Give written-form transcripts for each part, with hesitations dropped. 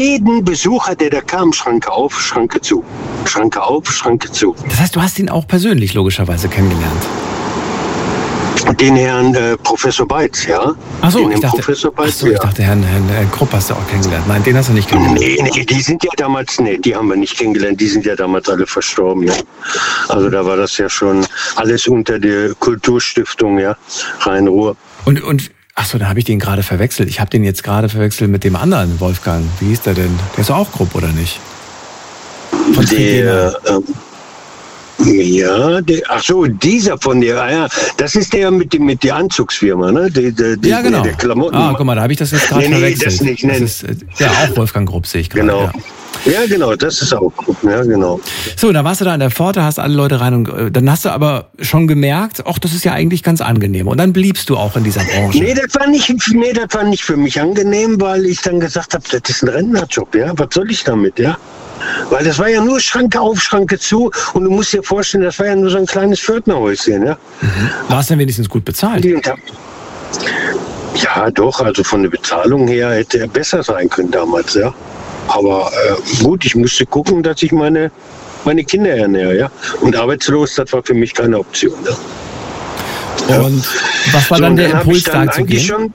jeden Besucher, der da kam, Schranke auf, Schranke zu. Schranke auf, Schranke zu. Das heißt, du hast ihn auch persönlich logischerweise kennengelernt? Den Herrn Professor Beitz, ja. Ach so, ich dachte, Herrn Krupp hast du auch kennengelernt. Nein, den hast du nicht kennengelernt. Nee, die sind ja damals, die haben wir nicht kennengelernt. Die sind ja damals alle verstorben, ja. Also da war das ja schon alles unter der Kulturstiftung, ja, Rhein-Ruhr. Und ach so, da habe ich den gerade verwechselt. Ich habe den jetzt gerade verwechselt mit dem anderen Wolfgang. Wie hieß der denn? Der ist auch Krupp, oder nicht? Von dieser von der, ja, das ist der mit der Anzugsfirma, ne? Ja, genau. Der Klamotten. Guck mal, da habe ich das jetzt gerade verwechselt. Das nicht, das ist ja auch Wolfgang Grupp, sehe ich gerade. Genau. Ja, genau, das ist auch Grupp, ja, genau. So, da warst du da an der Pforte, hast alle Leute rein und dann hast du aber schon gemerkt, ach, das ist ja eigentlich ganz angenehm. Und dann bliebst du auch in dieser Branche. Nee, das war nicht für mich angenehm, weil ich dann gesagt habe, das ist ein Rentnerjob, ja, was soll ich damit, ja? Weil das war ja nur Schranke auf, Schranke zu und du musst dir vorstellen, das war ja nur so ein kleines Pförtnerhäuschen, ja. War es denn wenigstens gut bezahlt? Ja, doch, also von der Bezahlung her hätte er besser sein können damals, ja. Aber gut, ich musste gucken, dass ich meine Kinder ernähre, ja. Und arbeitslos, das war für mich keine Option, ja. Und was war dann der Impuls, da zu gehen?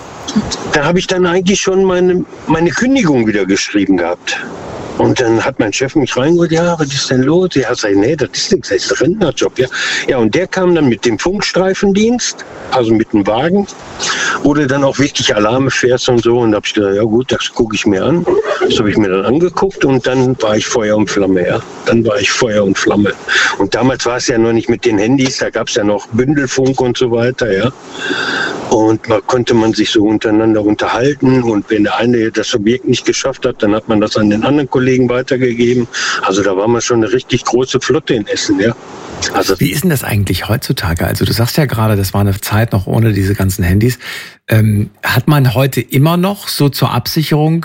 Da habe ich dann eigentlich schon meine Kündigung wieder geschrieben gehabt. Und dann hat mein Chef mich reingeholt, ja, was ist denn los? Ja, sag ich, nee, das ist nichts, das ist ein Rentnerjob, ja. Ja, und der kam dann mit dem Funkstreifendienst, also mit dem Wagen, wo du dann auch wirklich Alarme fährst und so. Und da habe ich gedacht, ja gut, das gucke ich mir an. Das habe ich mir dann angeguckt und dann war ich Feuer und Flamme, ja. Dann war ich Feuer und Flamme. Und damals war es ja noch nicht mit den Handys, da gab es ja noch Bündelfunk und so weiter, ja. Und da konnte man sich so untereinander unterhalten und wenn der eine das Objekt nicht geschafft hat, dann hat man das an den anderen Kollegen weitergegeben. Also da war man schon eine richtig große Flotte in Essen, ja. Also wie ist denn das eigentlich heutzutage? Also du sagst ja gerade, das war eine Zeit noch ohne diese ganzen Handys. Hat man heute immer noch so zur Absicherung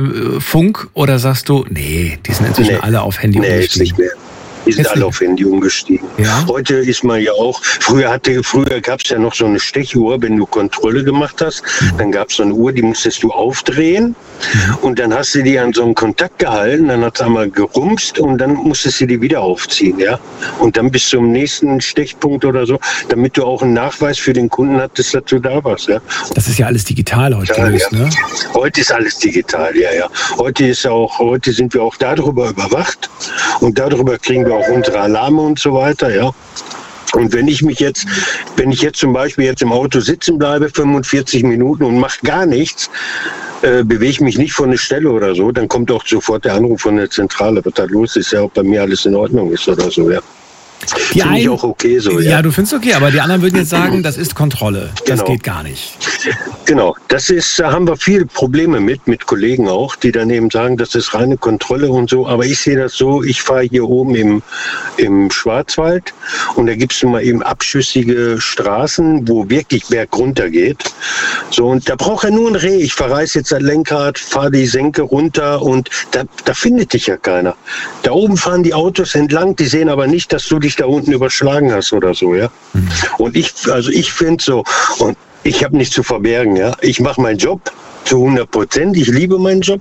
Funk oder sagst du, nee, die sind inzwischen alle auf Handy umgestiegen? Ist nicht mehr. Die sind alle auf Handy umgestiegen. Ja? Heute ist man ja auch, früher gab es ja noch so eine Stechuhr, wenn du Kontrolle gemacht hast, dann gab es so eine Uhr, die musstest du aufdrehen und dann hast du die an so einen Kontakt gehalten, dann hat es einmal gerumst und dann musstest du die wieder aufziehen, ja. Und dann bis zum nächsten Stechpunkt oder so, damit du auch einen Nachweis für den Kunden hattest, dass du da warst, ja. Das ist ja alles digital heute gelöst, ne? Heute ist alles digital, ja. Heute sind wir auch darüber überwacht und darüber kriegen wir auch unsere Alarme und so weiter, ja. Und wenn ich jetzt zum Beispiel jetzt im Auto sitzen bleibe, 45 Minuten und mache gar nichts, bewege ich mich nicht von der Stelle oder so, dann kommt auch sofort der Anruf von der Zentrale, was da los ist, ja, ob bei mir alles in Ordnung ist oder so, ja. Finde ich auch okay so, ja. Ja, du findest okay, aber die anderen würden jetzt sagen, das ist Kontrolle. Das geht gar nicht. Genau, da haben wir viele Probleme mit Kollegen auch, die dann eben sagen, das ist reine Kontrolle und so. Aber ich sehe das so, ich fahre hier oben im Schwarzwald und da gibt es mal eben abschüssige Straßen, wo wirklich Berg runter geht. So, und da braucht er nur ein Reh. Ich verreiße jetzt das Lenkrad, fahre die Senke runter und da findet dich ja keiner. Da oben fahren die Autos entlang, die sehen aber nicht, dass du dich da unten überschlagen hast oder so, ja. Und ich finde so, und ich habe nichts zu verbergen, ja. Ich mache meinen Job zu 100%, ich liebe meinen Job.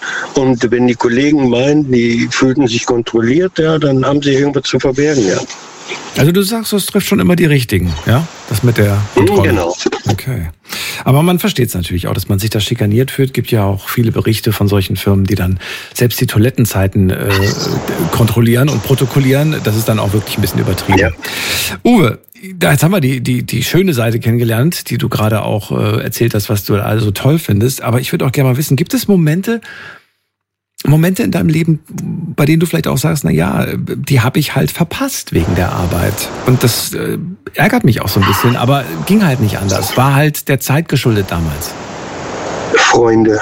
Und wenn die Kollegen meinen, die fühlten sich kontrolliert, ja, dann haben sie irgendwas zu verbergen, ja. Also du sagst, es trifft schon immer die Richtigen, ja? Das mit der Kontrolle. Genau. Okay. Aber man versteht es natürlich auch, dass man sich da schikaniert fühlt. Gibt ja auch viele Berichte von solchen Firmen, die dann selbst die Toilettenzeiten kontrollieren und protokollieren. Das ist dann auch wirklich ein bisschen übertrieben. Ja. Uwe, jetzt haben wir die schöne Seite kennengelernt, die du gerade auch erzählt hast, was du also toll findest. Aber ich würde auch gerne mal wissen, gibt es Momente in deinem Leben, bei denen du vielleicht auch sagst, na ja, die habe ich halt verpasst wegen der Arbeit. Und das ärgert mich auch so ein bisschen, aber ging halt nicht anders. War halt der Zeit geschuldet damals. Freunde,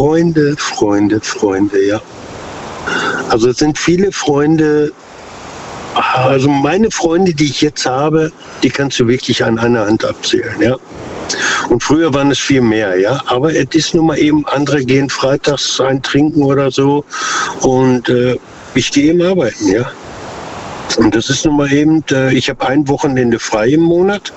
ja. Also es sind viele Freunde, also meine Freunde, die ich jetzt habe, die kannst du wirklich an einer Hand abzählen, ja. Und früher waren es viel mehr, ja. Aber es ist nun mal eben, andere gehen freitags ein Trinken oder so und ich gehe eben arbeiten, ja. Und das ist nun mal eben, ich habe ein Wochenende frei im Monat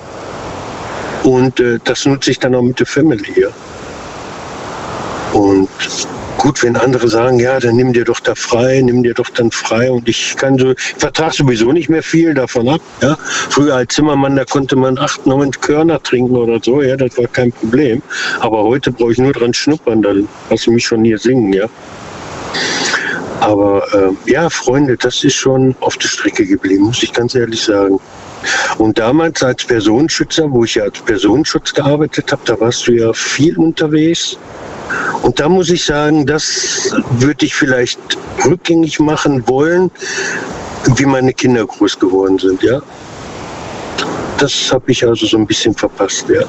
und das nutze ich dann auch mit der Family, ja. Und gut, wenn andere sagen, ja, dann nimm dir doch dann frei und ich vertrage sowieso nicht mehr viel davon ab. Ja. Früher als Zimmermann, da konnte man 8, 9 Körner trinken oder so, ja, das war kein Problem. Aber heute brauche ich nur dran schnuppern, dann lass mich schon hier singen, ja. Aber ja, Freunde, das ist schon auf der Strecke geblieben, muss ich ganz ehrlich sagen. Und damals als Personenschützer, wo ich ja als Personenschutz gearbeitet habe, da warst du ja viel unterwegs. Und da muss ich sagen, das würde ich vielleicht rückgängig machen wollen, wie meine Kinder groß geworden sind, ja. Das habe ich also so ein bisschen verpasst, ja.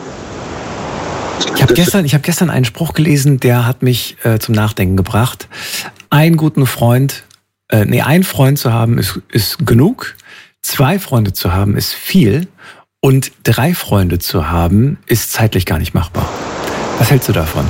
Ich habe gestern einen Spruch gelesen, der hat mich zum Nachdenken gebracht. Ein Freund zu haben ist genug, 2 Freunde zu haben ist viel und 3 Freunde zu haben ist zeitlich gar nicht machbar. Was hältst du davon?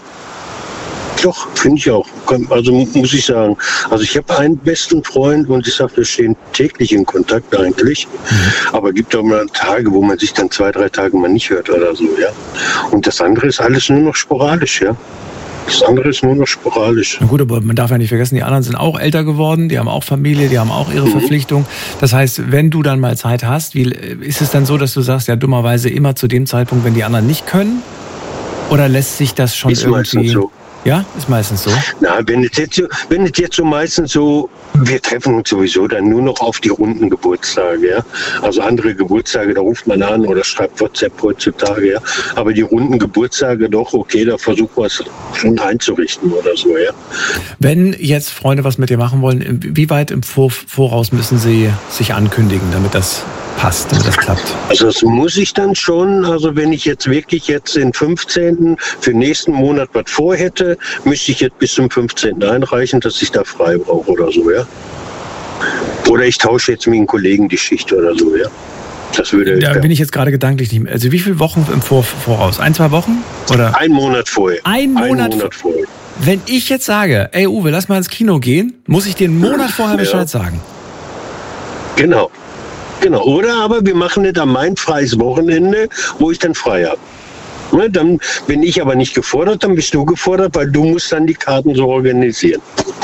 Doch, finde ich auch. Also muss ich sagen. Also ich habe einen besten Freund und ich sage, wir stehen täglich in Kontakt eigentlich. Aber es gibt auch mal Tage, wo man sich dann 2, 3 Tage mal nicht hört oder so, ja. Und das andere ist alles nur noch sporadisch, ja. Das andere ist nur noch sporadisch. Na gut, aber man darf ja nicht vergessen, die anderen sind auch älter geworden, die haben auch Familie, die haben auch ihre Verpflichtung. Das heißt, wenn du dann mal Zeit hast, ist es dann so, dass du sagst, ja dummerweise immer zu dem Zeitpunkt, wenn die anderen nicht können? Oder lässt sich das schon ist irgendwie... So. Ja, ist meistens so. Na, wenn es jetzt so meistens so, wir treffen uns sowieso dann nur noch auf die runden Geburtstage, ja. Also andere Geburtstage, da ruft man an oder schreibt WhatsApp heutzutage, ja. Aber die runden Geburtstage doch, okay, da versuchen wir es schon einzurichten oder so, ja. Wenn jetzt Freunde was mit dir machen wollen, wie weit im Voraus müssen sie sich ankündigen, damit das passt, damit das klappt? Also das muss ich dann schon, also wenn ich jetzt wirklich jetzt den 15. für nächsten Monat was vorhätte, müsste ich jetzt bis zum 15. einreichen, dass ich da frei brauche oder so, ja. Oder ich tausche jetzt mit einem Kollegen die Schicht oder so, ja. Das würde... Da bin ich jetzt gerade gedanklich nicht mehr. Also wie viele Wochen im Voraus? 1, 2 Wochen? Oder? 1 Monat vorher. Ein Monat vorher. Wenn ich jetzt sage, ey Uwe, lass mal ins Kino gehen, muss ich dir einen Monat vorher Bescheid sagen? Genau. Oder aber wir machen nicht an mein freies Wochenende, wo ich dann frei habe. Ne, dann bin ich aber nicht gefordert, dann bist du gefordert, weil du musst dann die Karten so organisieren.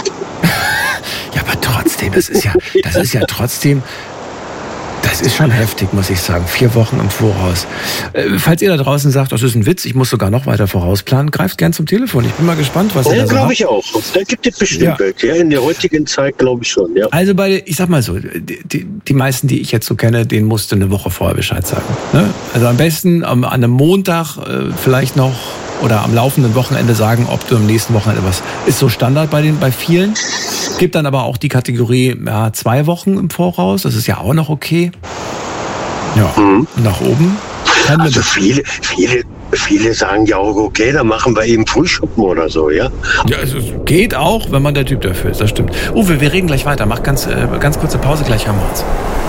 Ja, aber trotzdem, das ist ja trotzdem, das ist schon heftig, muss ich sagen. 4 Wochen im Voraus. Falls ihr da draußen sagt, das ist ein Witz, ich muss sogar noch weiter vorausplanen, greift gern zum Telefon. Ich bin mal gespannt, was ihr da sagt. Ja, glaube ich auch. Da gibt es bestimmt welche. Ja, in der heutigen Zeit glaube ich schon, ja. Also ich sag mal so, die meisten, die ich jetzt so kenne, denen musst du eine Woche vorher Bescheid sagen. Ne? Also am besten an einem Montag vielleicht noch oder am laufenden Wochenende sagen, ob du am nächsten Wochenende was. Ist so Standard bei vielen. Gibt dann aber auch die Kategorie 2 Wochen im Voraus. Das ist ja auch noch okay. Ja, nach oben. Also viele sagen ja auch, okay, dann machen wir eben Frühschoppen oder so, ja? Ja, es geht auch, wenn man der Typ dafür ist, das stimmt. Uwe, wir reden gleich weiter. Mach ganz kurze Pause, gleich haben wir uns.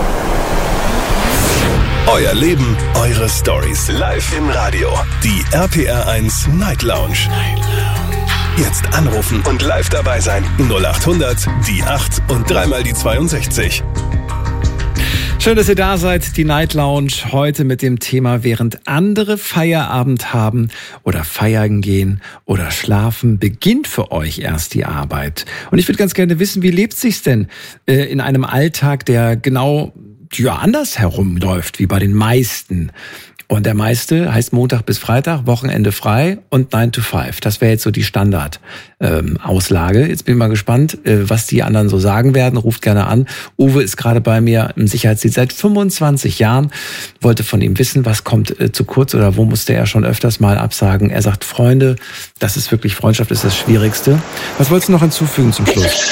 Euer Leben, eure Stories. Live im Radio. Die RPR1 Night Lounge. Jetzt anrufen und live dabei sein. 0800 die 8 und 3 die 62. Schön, dass ihr da seid. Die Night Lounge heute mit dem Thema, während andere Feierabend haben oder feiern gehen oder schlafen, beginnt für euch erst die Arbeit. Und ich würde ganz gerne wissen, wie lebt sich's denn in einem Alltag, der genau anders herumläuft, wie bei den meisten. Und der meiste heißt Montag bis Freitag, Wochenende frei und 9 to 5. Das wäre jetzt so die Standard-Auslage. Jetzt bin ich mal gespannt, was die anderen so sagen werden. Ruft gerne an. Uwe ist gerade bei mir im Sicherheitsdienst seit 25 Jahren. Wollte von ihm wissen, was kommt zu kurz oder wo musste er schon öfters mal absagen. Er sagt, Freunde, das ist wirklich, Freundschaft ist das Schwierigste. Was wolltest du noch hinzufügen zum Schluss?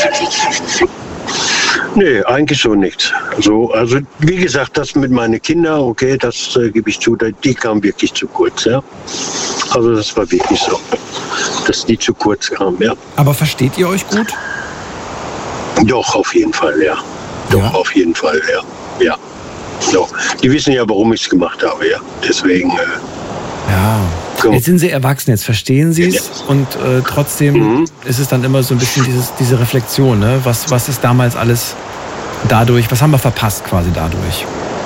Nee, eigentlich so nichts. Also wie gesagt, das mit meinen Kindern, okay, das gebe ich zu, die kamen wirklich zu kurz, ja. Also das war wirklich so, dass die zu kurz kamen, ja. Aber versteht ihr euch gut? Doch, auf jeden Fall, ja. Doch, auf jeden Fall, ja. Ja. Doch. Die wissen ja, warum ich es gemacht habe, ja. Deswegen. Jetzt sind sie erwachsen, jetzt verstehen sie es und trotzdem ist es dann immer so ein bisschen diese Reflexion, ne? Was ist damals alles dadurch, was haben wir verpasst quasi dadurch?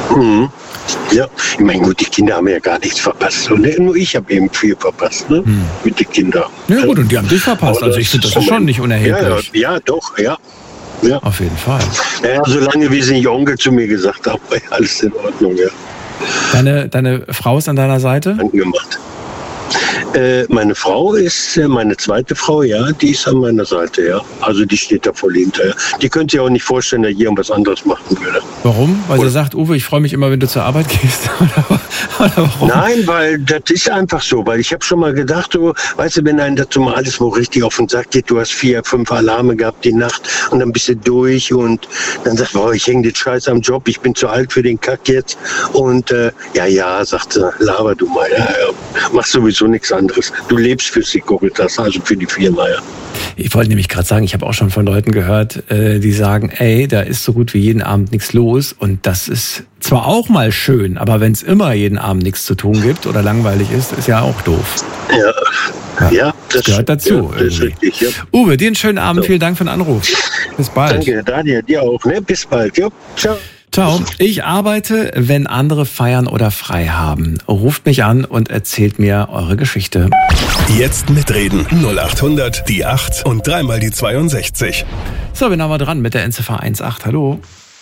Mhm. Ja, ich meine, gut, die Kinder haben ja gar nichts verpasst. Und nur ich habe eben viel verpasst, ne? Mit den Kindern. Ja gut, und die haben dich verpasst. Also ich finde, das ist schon nicht unerheblich. Ja, doch, ja. Auf jeden Fall. Ja, solange wie sie nicht Onkel zu mir gesagt haben, war ja alles in Ordnung, ja. Deine Frau ist an deiner Seite? Angemacht. Meine Frau ist, meine zweite Frau, ja, die ist an meiner Seite, ja. Also die steht da voll hinterher. Die könnte sich auch nicht vorstellen, dass ich irgendwas anderes machen würde. Warum? Weil sie sagt, Uwe, ich freue mich immer, wenn du zur Arbeit gehst? Oder warum? Nein, weil das ist einfach so. Weil ich habe schon mal gedacht, du, weißt du, wenn einem dazu mal alles wo richtig auf den Sack geht, du hast 4, 5 Alarme gehabt die Nacht und dann bist du durch und dann sagst du, ich hänge den Scheiß am Job, ich bin zu alt für den Kack jetzt. Und sagt sie, laber du mal, mach sowieso nichts anderes. Du lebst für Securitas, also für die Firma, ja. Ich wollte nämlich gerade sagen, ich habe auch schon von Leuten gehört, die sagen, ey, da ist so gut wie jeden Abend nichts los und das ist zwar auch mal schön, aber wenn es immer jeden Abend nichts zu tun gibt oder langweilig ist ja auch doof. Ja, das gehört dazu. Ja, das ist richtig, ja. Uwe, dir einen schönen Abend, vielen Dank für den Anruf. Bis bald. Danke, Daniel, dir auch, ne? Bis bald, ja. Ciao. Ciao. Ich arbeite, wenn andere feiern oder frei haben. Ruft mich an und erzählt mir eure Geschichte. Jetzt mitreden. 0800 die 8 und dreimal die 62. So, wir sind aber dran mit der Endziffer 18. Hallo.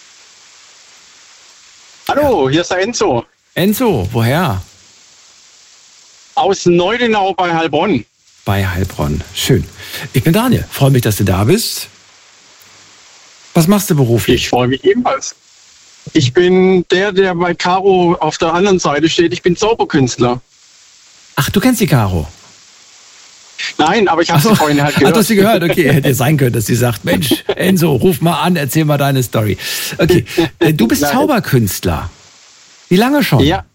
Hallo, hier ist der Enzo. Enzo, woher? Aus Neudenau bei Heilbronn. Bei Heilbronn. Schön. Ich bin Daniel. Freue mich, dass du da bist. Was machst du beruflich? Ich freue mich ebenfalls. Ich bin der bei Caro auf der anderen Seite steht. Ich bin Zauberkünstler. Ach, du kennst die Caro? Nein, aber ich habe sie vorhin halt gehört. Hast du sie gehört? Okay, hätte sein können, dass sie sagt, Mensch, Enzo, ruf mal an, erzähl mal deine Story. Okay, du bist Zauberkünstler. Wie lange schon? Ja,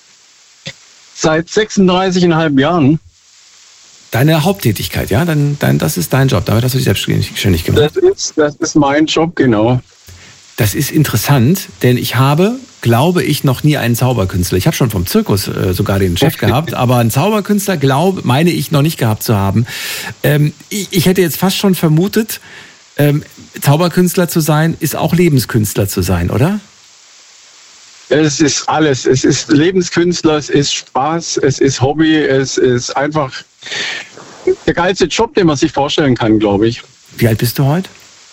seit 36,5 Jahren. Deine Haupttätigkeit, ja? Das ist dein Job, damit hast du dich selbstständig gemacht. Das ist mein Job, genau. Das ist interessant, denn ich habe, glaube ich, noch nie einen Zauberkünstler. Ich habe schon vom Zirkus sogar den Chef gehabt, aber einen Zauberkünstler, meine ich, noch nicht gehabt zu haben. Ich hätte jetzt fast schon vermutet, Zauberkünstler zu sein, ist auch Lebenskünstler zu sein, oder? Es ist alles. Es ist Lebenskünstler, es ist Spaß, es ist Hobby, es ist einfach der geilste Job, den man sich vorstellen kann, glaube ich. Wie alt bist du heute?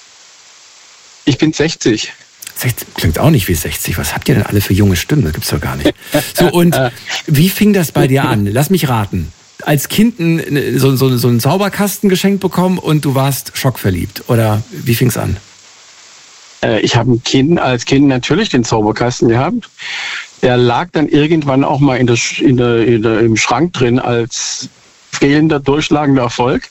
Ich bin 60. 60 klingt auch nicht wie 60. Was habt ihr denn alle für junge Stimmen? Das gibt's doch gar nicht. So, und wie fing das bei dir an? Lass mich raten. Als Kind so einen Zauberkasten geschenkt bekommen und du warst schockverliebt. Oder wie fing's an? Ich habe als Kind natürlich den Zauberkasten gehabt. Der lag dann irgendwann auch mal im Schrank drin als fehlender, durchschlagender Erfolg.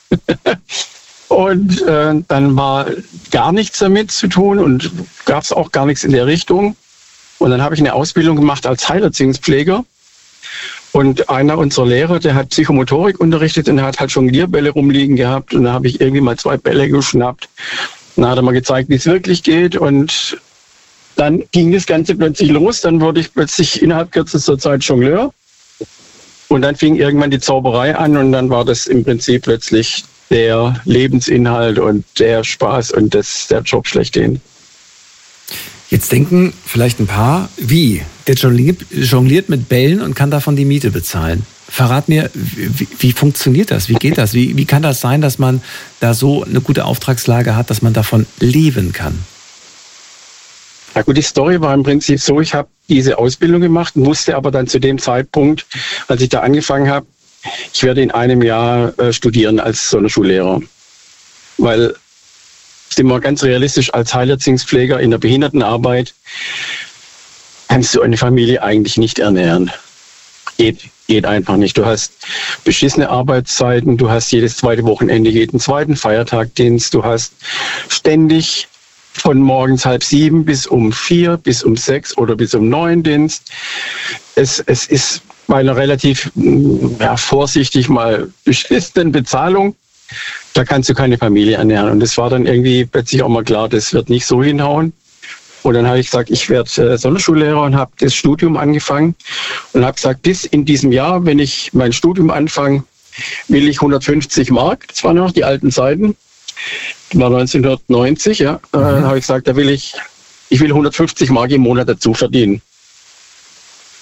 Und dann war gar nichts damit zu tun und gab es auch gar nichts in der Richtung. Und dann habe ich eine Ausbildung gemacht als Heilerziehungspfleger. Und einer unserer Lehrer, der hat Psychomotorik unterrichtet und hat halt Jonglierbälle rumliegen gehabt. Und da habe ich irgendwie mal 2 Bälle geschnappt. Und dann hat er mal gezeigt, wie es wirklich geht. Und dann ging das Ganze plötzlich los. Dann wurde ich plötzlich innerhalb kürzester Zeit Jongleur. Und dann fing irgendwann die Zauberei an. Und dann war das im Prinzip plötzlich der Lebensinhalt und der Spaß und der Job schlechthin. Jetzt denken vielleicht ein paar, wie? Der jongliert mit Bällen und kann davon die Miete bezahlen. Verrat mir, wie funktioniert das? Wie geht das? Wie kann das sein, dass man da so eine gute Auftragslage hat, dass man davon leben kann? Na gut, die Story war im Prinzip so, ich habe diese Ausbildung gemacht, musste aber dann zu dem Zeitpunkt, als ich da angefangen habe, ich werde in einem Jahr studieren als Sonderschullehrer. Weil, sind wir ganz realistisch, als Heilerziehungspfleger in der Behindertenarbeit kannst du eine Familie eigentlich nicht ernähren. Geht einfach nicht. Du hast beschissene Arbeitszeiten, du hast jedes zweite Wochenende, jeden zweiten Feiertag Dienst, du hast ständig von morgens 6:30 bis um 4, bis um 6 oder bis um 9 Dienst. Es ist bei einer relativ vorsichtig mal beschissenen Bezahlung, da kannst du keine Familie ernähren. Und es war dann irgendwie plötzlich auch mal klar, das wird nicht so hinhauen. Und dann habe ich gesagt, ich werde Sonderschullehrer und habe das Studium angefangen und habe gesagt, bis in diesem Jahr, wenn ich mein Studium anfange, will ich 150 Mark. Das waren noch die alten Zeiten. Das war 1990, ja. Habe ich gesagt, ich will 150 Mark im Monat dazu verdienen.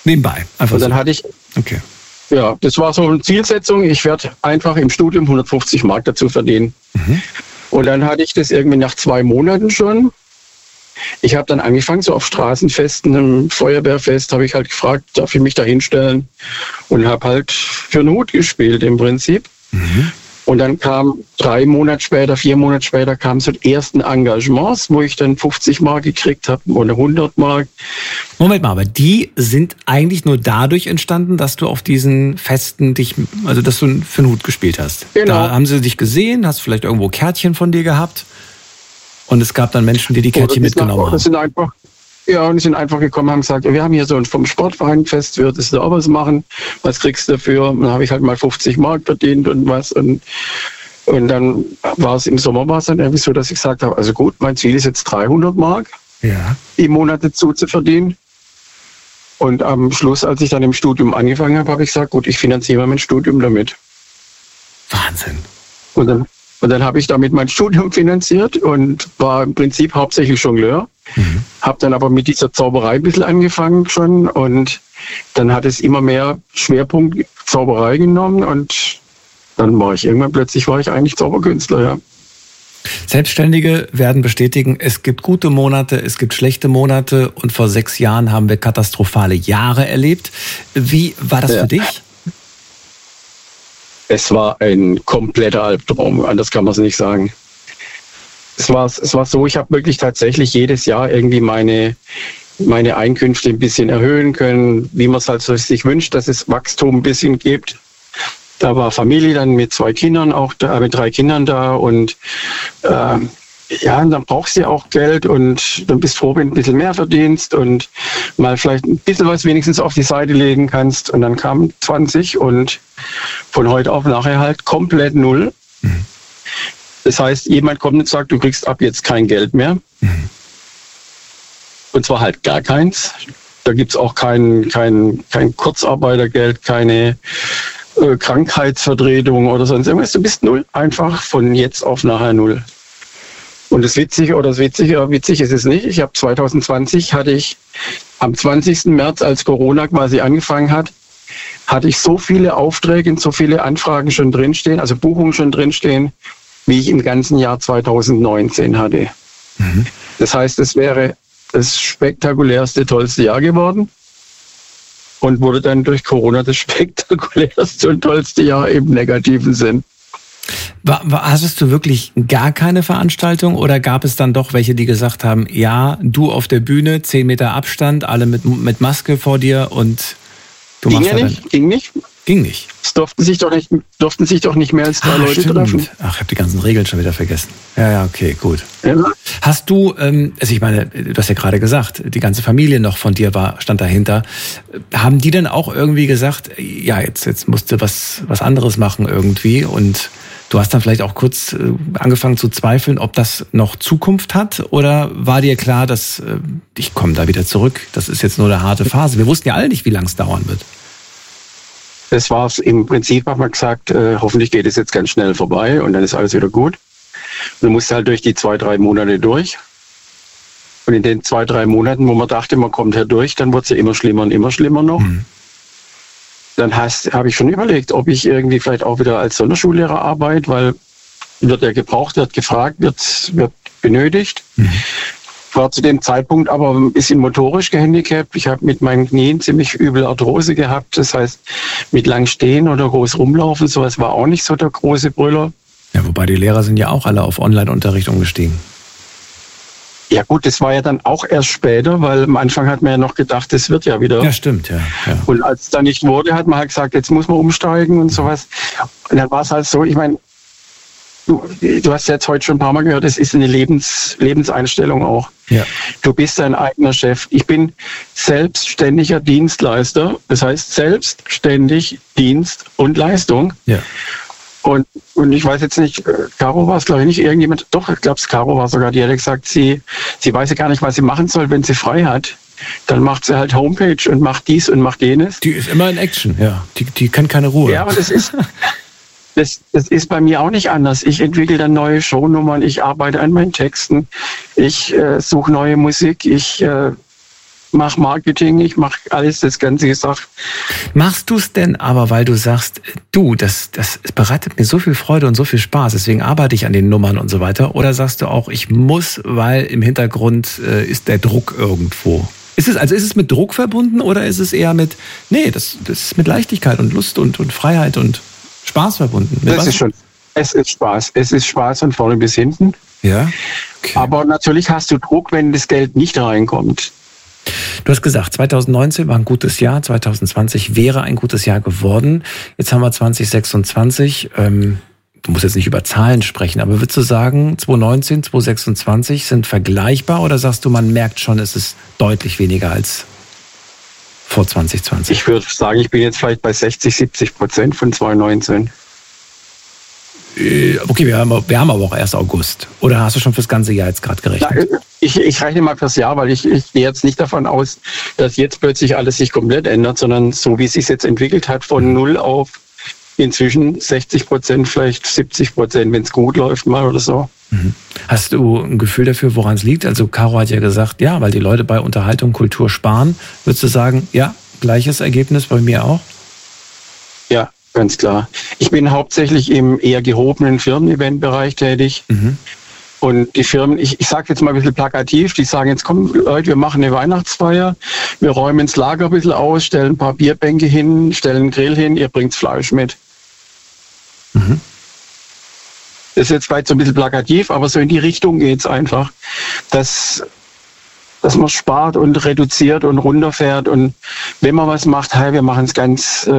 Nebenbei, einfach Und dann so. hatte ich, Okay. ja, das war so eine Zielsetzung. Ich werde einfach im Studium 150 Mark dazu verdienen. Und dann hatte ich das irgendwie nach 2 Monaten schon. Ich habe dann angefangen, so auf Straßenfesten, im Feuerwehrfest, habe ich halt gefragt, darf ich mich da hinstellen? Und habe halt für einen Hut gespielt im Prinzip. Und dann kam 3 Monate später, 4 Monate später, kamen so die ersten Engagements, wo ich dann 50 Mark gekriegt habe oder 100 Mark. Moment mal, aber die sind eigentlich nur dadurch entstanden, dass du auf diesen Festen dass du für einen Hut gespielt hast. Genau. Da haben sie dich gesehen, hast vielleicht irgendwo Kärtchen von dir gehabt und es gab dann Menschen, die Kärtchen mitgenommen haben. Die sind einfach gekommen, haben gesagt, wir haben hier so vom Sportverein Fest, würdest du auch was machen? Was kriegst du dafür? Und dann habe ich halt mal 50 Mark verdient und was. Und dann war es im Sommer dann irgendwie so, dass ich gesagt habe, also gut, mein Ziel ist jetzt 300 Mark im Monat dazu zu verdienen. Und am Schluss, als ich dann im Studium angefangen habe, habe ich gesagt, gut, ich finanziere mein Studium damit. Wahnsinn. Und dann habe ich damit mein Studium finanziert und war im Prinzip hauptsächlich Jongleur. Habe dann aber mit dieser Zauberei ein bisschen angefangen schon und dann hat es immer mehr Schwerpunkt Zauberei genommen und dann war ich eigentlich Zauberkünstler, ja. Selbstständige werden bestätigen, es gibt gute Monate, es gibt schlechte Monate und vor 6 Jahren haben wir katastrophale Jahre erlebt. Wie war das für dich? Es war ein kompletter Albtraum, anders kann man es nicht sagen. Es war so, ich habe wirklich tatsächlich jedes Jahr irgendwie meine Einkünfte ein bisschen erhöhen können, wie man es halt so sich wünscht, dass es Wachstum ein bisschen gibt. Da war Familie dann mit 2 Kindern auch da, mit 3 Kindern da und dann brauchst du ja auch Geld und dann bist du froh, wenn du ein bisschen mehr verdienst und mal vielleicht ein bisschen was wenigstens auf die Seite legen kannst. Und dann kam 20 und von heute auf nachher halt komplett 0. Das heißt, jemand kommt und sagt, du kriegst ab jetzt kein Geld mehr. Und zwar halt gar keins. Da gibt es auch kein Kurzarbeitergeld, keine Krankheitsvertretung oder sonst irgendwas. Du bist 0, einfach von jetzt auf nachher 0. Und witzig ist es nicht. Ich habe 2020 hatte ich am 20. März, als Corona quasi angefangen hat, hatte ich so viele Aufträge und so viele Anfragen schon drinstehen, also Buchungen schon drinstehen, wie ich im ganzen Jahr 2019 hatte. Das heißt, es wäre das spektakulärste, tollste Jahr geworden und wurde dann durch Corona das spektakulärste und tollste Jahr im negativen Sinn. Hattest du wirklich gar keine Veranstaltung oder gab es dann doch welche, die gesagt haben, ja, du auf der Bühne, 10 Meter Abstand, alle mit Maske vor dir und du machst Ging nicht. Ging nicht. Es durften sich doch nicht mehr als 3 Leute treffen. Ach, ich habe die ganzen Regeln schon wieder vergessen. Ja, okay, gut. Ja. Hast du, ich meine, du hast ja gerade gesagt, die ganze Familie noch von dir stand dahinter. Haben die denn auch irgendwie gesagt, ja, jetzt musst du was anderes machen irgendwie und du hast dann vielleicht auch kurz angefangen zu zweifeln, ob das noch Zukunft hat oder war dir klar, dass ich komme da wieder zurück, das ist jetzt nur eine harte Phase. Wir wussten ja alle nicht, wie lange es dauern wird. Das war's. Im Prinzip hat man gesagt, hoffentlich geht es jetzt ganz schnell vorbei und dann ist alles wieder gut. Und du musst halt durch die 2-3 Monate durch. Und in den 2-3 Monaten, wo man dachte, man kommt hier durch, dann wurde es ja immer schlimmer und immer schlimmer noch. Dann habe ich schon überlegt, ob ich irgendwie vielleicht auch wieder als Sonderschullehrer arbeite, weil wird ja gebraucht, wird gefragt, wird benötigt. War zu dem Zeitpunkt aber ein bisschen motorisch gehandicapt. Ich habe mit meinen Knien ziemlich übel Arthrose gehabt. Das heißt, mit lang stehen oder groß rumlaufen, sowas war auch nicht so der große Brüller. Ja, wobei die Lehrer sind ja auch alle auf Online-Unterricht umgestiegen. Ja gut, das war ja dann auch erst später, weil am Anfang hat man ja noch gedacht, das wird ja wieder. Ja, stimmt, ja. Und als es dann nicht wurde, hat man halt gesagt, jetzt muss man umsteigen und sowas. Und dann war es halt so, ich meine, du hast jetzt heute schon ein paar Mal gehört, es ist eine Lebenseinstellung auch. Ja. Du bist dein eigener Chef. Ich bin selbstständiger Dienstleister, das heißt selbstständig Dienst und Leistung. Ja. Und ich weiß jetzt nicht, Caro war es, glaube ich, nicht irgendjemand, doch, ich glaube, Caro war sogar, die hat gesagt, sie weiß ja gar nicht, was sie machen soll, wenn sie frei hat. Dann macht sie halt Homepage und macht dies und macht jenes. Die ist immer in Action, ja. Die kennt keine Ruhe. Ja, aber das ist bei mir auch nicht anders. Ich entwickle dann neue Shownummern, ich arbeite an meinen Texten, ich suche neue Musik, ich mache Marketing, ich mache alles, das ganze gesagt. Machst du es denn aber, weil du sagst, das bereitet mir so viel Freude und so viel Spaß, deswegen arbeite ich an den Nummern und so weiter? Oder sagst du auch, ich muss, weil im Hintergrund ist der Druck irgendwo? Ist es mit Druck verbunden oder ist es eher mit, das ist mit Leichtigkeit und Lust und Freiheit und Spaß verbunden? Es ist Spaß. Es ist Spaß von vorne bis hinten. Ja. Okay. Aber natürlich hast du Druck, wenn das Geld nicht reinkommt. Du hast gesagt, 2019 war ein gutes Jahr, 2020 wäre ein gutes Jahr geworden. Jetzt haben wir 2026. Du musst jetzt nicht über Zahlen sprechen, aber würdest du sagen, 2019, 2026 sind vergleichbar oder sagst du, man merkt schon, es ist deutlich weniger als vor 2020? Ich würde sagen, ich bin jetzt vielleicht bei 60-70% von 2019. Okay, wir haben aber auch erst August. Oder hast du schon fürs ganze Jahr jetzt gerade gerechnet? Ich rechne mal fürs Jahr, weil ich gehe jetzt nicht davon aus, dass jetzt plötzlich alles sich komplett ändert, sondern so wie es sich jetzt entwickelt hat, von 0 auf inzwischen 60%, vielleicht 70%, wenn es gut läuft mal oder so. Hast du ein Gefühl dafür, woran es liegt? Also Caro hat ja gesagt, ja, weil die Leute bei Unterhaltung, Kultur sparen. Würdest du sagen, ja, gleiches Ergebnis bei mir auch? Ja, ganz klar. Ich bin hauptsächlich im eher gehobenen Firmen-Event-Bereich tätig. Und die Firmen, ich sage jetzt mal ein bisschen plakativ, die sagen jetzt, komm Leute, wir machen eine Weihnachtsfeier, wir räumen das Lager ein bisschen aus, stellen ein paar Bierbänke hin, stellen einen Grill hin, ihr bringt Fleisch mit. Das ist jetzt vielleicht so ein bisschen plakativ, aber so in die Richtung geht es einfach, dass man spart und reduziert und runterfährt und wenn man was macht, wir machen es ganz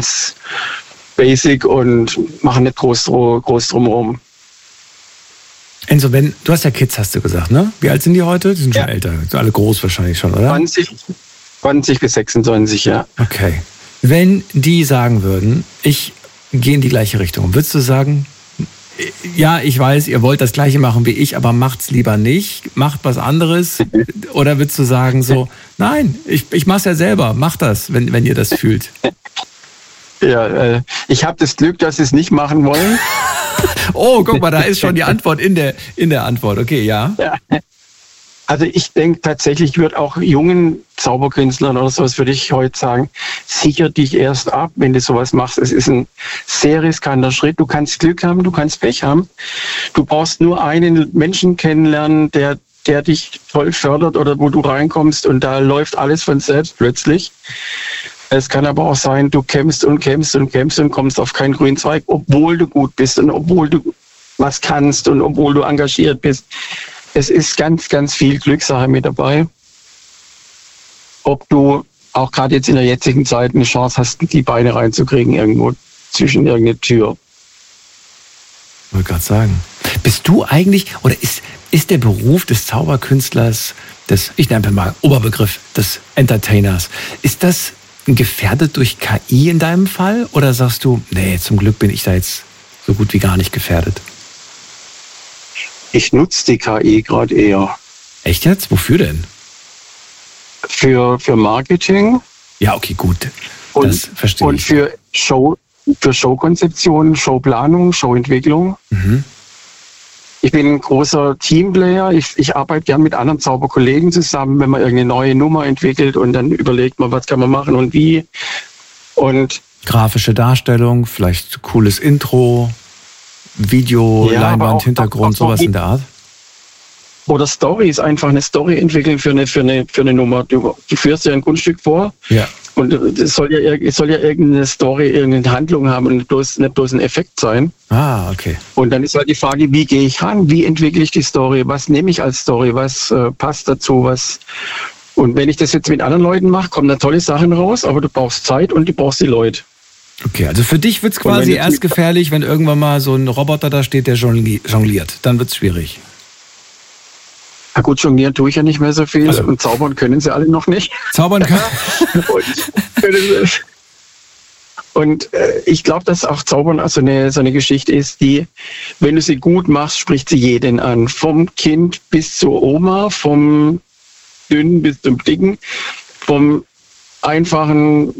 basic und machen nicht groß drumherum. Enzo, du hast ja Kids, hast du gesagt, ne? Wie alt sind die heute? Die sind schon älter, sind alle groß wahrscheinlich schon, oder? 20 bis 26, ja. Okay. Wenn die sagen würden, ich gehe in die gleiche Richtung, würdest du sagen, ja, ich weiß, ihr wollt das Gleiche machen wie ich, aber macht's lieber nicht, macht was anderes? Oder würdest du sagen so, nein, ich mach's ja selber, macht das, wenn ihr das fühlt? Ja, ich habe das Glück, dass sie es nicht machen wollen. Oh, guck mal, da ist schon die Antwort in der Antwort. Okay, ja. Also ich denke tatsächlich, ich würde auch jungen Zauberkünstlern oder sowas, würde ich heute sagen, sicher dich erst ab, wenn du sowas machst. Es ist ein sehr riskanter Schritt. Du kannst Glück haben, du kannst Pech haben. Du brauchst nur einen Menschen kennenlernen, der dich toll fördert oder wo du reinkommst und da läuft alles von selbst plötzlich. Es kann aber auch sein, du kämpfst und kommst auf keinen grünen Zweig, obwohl du gut bist und obwohl du was kannst und obwohl du engagiert bist. Es ist ganz, ganz viel Glückssache mit dabei. Ob du auch gerade jetzt in der jetzigen Zeit eine Chance hast, die Beine reinzukriegen irgendwo zwischen irgendeine Tür. Ich wollte gerade sagen. Bist du eigentlich, oder ist der Beruf des Zauberkünstlers, ich nenne einfach mal Oberbegriff, des Entertainers, ist das gefährdet durch KI in deinem Fall? Oder sagst du, nee, zum Glück bin ich da jetzt so gut wie gar nicht gefährdet? Ich nutze die KI gerade eher. Echt jetzt? Wofür denn? Für Marketing. Ja, okay, gut. Das verstehe ich. Und für Showkonzeption, Showplanung, Showentwicklung. Ich bin ein großer Teamplayer. Ich arbeite gern mit anderen Zauberkollegen zusammen, wenn man irgendeine neue Nummer entwickelt und dann überlegt man, was kann man machen und wie. Und grafische Darstellung, vielleicht cooles Intro, Video, Leinwand, Hintergrund, sowas in der Art. Oder Stories, einfach eine Story entwickeln für eine Nummer. Du führst ja ein Kunststück vor. Ja. Und es soll ja irgendeine Story, irgendeine Handlung haben und nicht bloß ein Effekt sein. Ah, okay. Und dann ist halt die Frage, wie gehe ich ran? Wie entwickle ich die Story? Was nehme ich als Story? Was passt dazu? Und wenn ich das jetzt mit anderen Leuten mache, kommen da tolle Sachen raus, aber du brauchst Zeit und du brauchst die Leute. Okay, also für dich wird es quasi erst gefährlich, wenn irgendwann mal so ein Roboter da steht, der jongliert. Dann wird es schwierig. Na gut, jonglieren tue ich ja nicht mehr so viel und zaubern können sie alle noch nicht. Zaubern können? Und ich glaube, dass auch Zaubern so eine Geschichte ist, die, wenn du sie gut machst, spricht sie jeden an. Vom Kind bis zur Oma, vom Dünnen bis zum Dicken, vom einfachen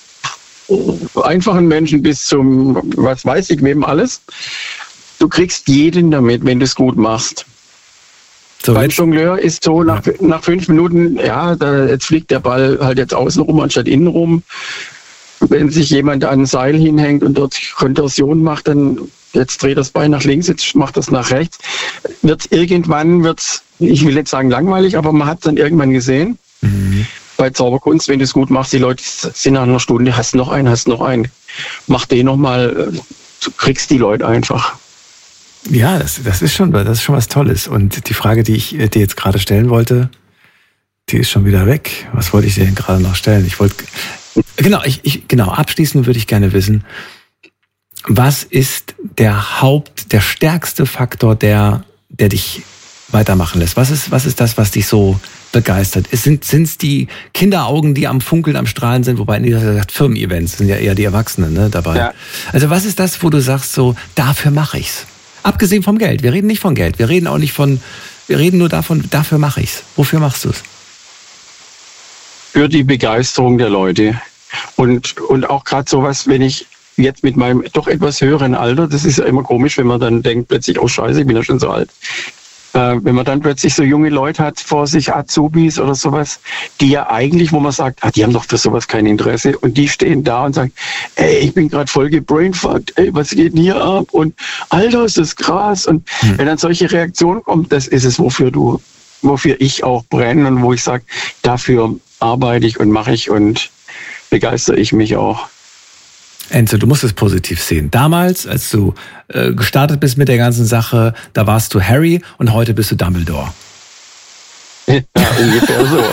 Menschen bis zum, was weiß ich, wem alles. Du kriegst jeden damit, wenn du es gut machst. So, beim Jongleur ist so, nach 5 Minuten, jetzt fliegt der Ball halt jetzt außen rum anstatt innen rum. Wenn sich jemand an ein Seil hinhängt und dort Kontorsion macht, dann jetzt dreht das Bein nach links, jetzt macht das nach rechts. Irgendwann wird's, ich will nicht sagen langweilig, aber man hat es dann irgendwann gesehen. Mhm. Bei Zauberkunst, wenn du es gut machst, die Leute sind nach einer Stunde, hast noch einen. Mach den nochmal, du kriegst die Leute einfach. Ja, das ist schon was Tolles. Und die Frage, die ich dir jetzt gerade stellen wollte, die ist schon wieder weg. Was wollte ich dir denn gerade noch stellen? Abschließend würde ich gerne wissen, was ist der stärkste Faktor, der dich weitermachen lässt? Was ist das, was dich so begeistert? Sind es die Kinderaugen, die am Funkeln, am Strahlen sind? Wobei, ihr sagt Firmen-Events, sind ja eher die Erwachsenen dabei. Ja. Also was ist das, wo du sagst, so, dafür mache ich's? Abgesehen vom Geld. Wir reden nicht von Geld. Wir reden nur davon, dafür mache ich's. Wofür machst du es? Für die Begeisterung der Leute. Und auch gerade sowas, wenn ich jetzt mit meinem doch etwas höheren Alter, das ist ja immer komisch, wenn man dann denkt plötzlich, oh Scheiße, ich bin ja schon so alt. Wenn man dann plötzlich so junge Leute hat vor sich, Azubis oder sowas, die ja eigentlich, wo man sagt, die haben doch für sowas kein Interesse, und die stehen da und sagen, ey, ich bin gerade voll gebrainfuckt, ey, was geht denn hier ab? Und Alter, ist das krass. Und wenn dann solche Reaktionen kommen, das ist es, wofür ich auch brenne und wo ich sage, dafür arbeite ich und mache ich und begeistere ich mich auch. Enzo, du musst es positiv sehen. Damals, als du gestartet bist mit der ganzen Sache, da warst du Harry und heute bist du Dumbledore. Ja, ungefähr so.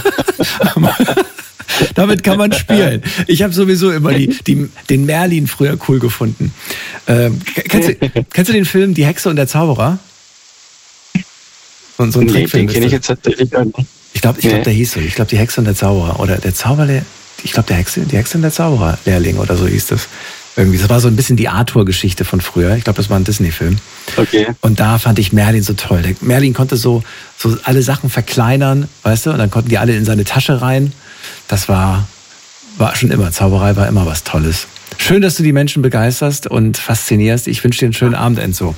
Damit kann man spielen. Ich habe sowieso immer den Merlin früher cool gefunden. Kennst du den Film Die Hexe und der Zauberer? So ein Trickfilm. Den kenne ich jetzt tatsächlich gar nicht. Ich glaube, der hieß so. Ich glaube, Die Hexe und der Zauberer. Oder der Zauberlehrling. Ich glaube, die Hexe und der Zauberer-Lehrling oder so hieß das. Irgendwie. Das war so ein bisschen die Arthur-Geschichte von früher. Ich glaube, das war ein Disney-Film. Okay. Und da fand ich Merlin so toll. Merlin konnte so alle Sachen verkleinern, weißt du? Und dann konnten die alle in seine Tasche rein. Das war schon immer. Zauberei war immer was Tolles. Schön, dass du die Menschen begeisterst und faszinierst. Ich wünsche dir einen schönen Abend, Enzo.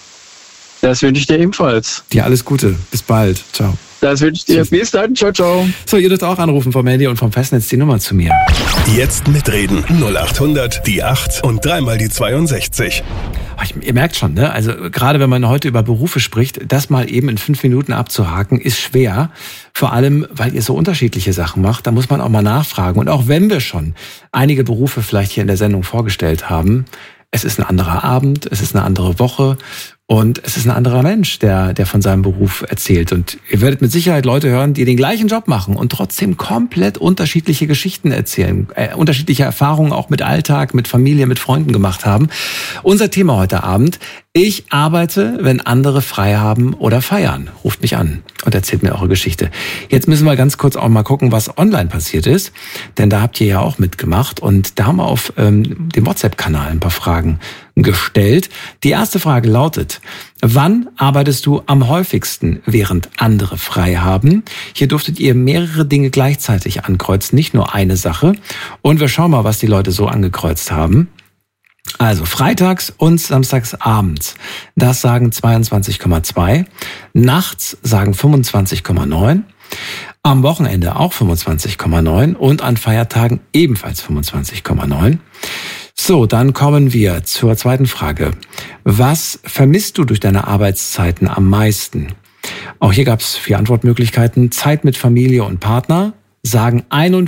Das wünsche ich dir ebenfalls. Dir alles Gute. Bis bald. Ciao. Das wünsche ich dir. Bis dann. Ciao, ciao. So, ihr dürft auch anrufen vom Handy und vom Festnetz die Nummer zu mir. Jetzt mitreden. 0800 die 8 und 3 die 62. Ihr merkt schon, ne? Also gerade wenn man heute über Berufe spricht, das mal eben in 5 Minuten abzuhaken, ist schwer. Vor allem, weil ihr so unterschiedliche Sachen macht. Da muss man auch mal nachfragen. Und auch wenn wir schon einige Berufe vielleicht hier in der Sendung vorgestellt haben, es ist ein anderer Abend, es ist eine andere Woche. Und es ist ein anderer Mensch, der von seinem Beruf erzählt. Und ihr werdet mit Sicherheit Leute hören, die den gleichen Job machen und trotzdem komplett unterschiedliche Geschichten erzählen. Unterschiedliche Erfahrungen auch mit Alltag, mit Familie, mit Freunden gemacht haben. Unser Thema heute Abend: Ich arbeite, wenn andere frei haben oder feiern. Ruft mich an und erzählt mir eure Geschichte. Jetzt müssen wir ganz kurz auch mal gucken, was online passiert ist. Denn da habt ihr ja auch mitgemacht. Und da haben wir auf dem WhatsApp-Kanal ein paar Fragen gestellt. Die erste Frage lautet: Wann arbeitest du am häufigsten, während andere frei haben? Hier durftet ihr mehrere Dinge gleichzeitig ankreuzen, nicht nur eine Sache. Und wir schauen mal, was die Leute so angekreuzt haben. Also freitags und samstags abends, das sagen 22,2. Nachts sagen 25,9. Am Wochenende auch 25,9 und an Feiertagen ebenfalls 25,9. So, dann kommen wir zur zweiten Frage. Was vermisst du durch deine Arbeitszeiten am meisten? Auch hier gab es 4 Antwortmöglichkeiten. Zeit mit Familie und Partner sagen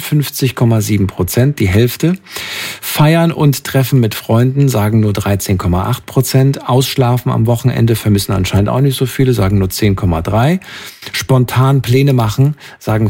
51,7%, die Hälfte. Feiern und Treffen mit Freunden sagen nur 13,8%. Ausschlafen am Wochenende vermissen anscheinend auch nicht so viele, sagen nur 10,3%. Spontan Pläne machen sagen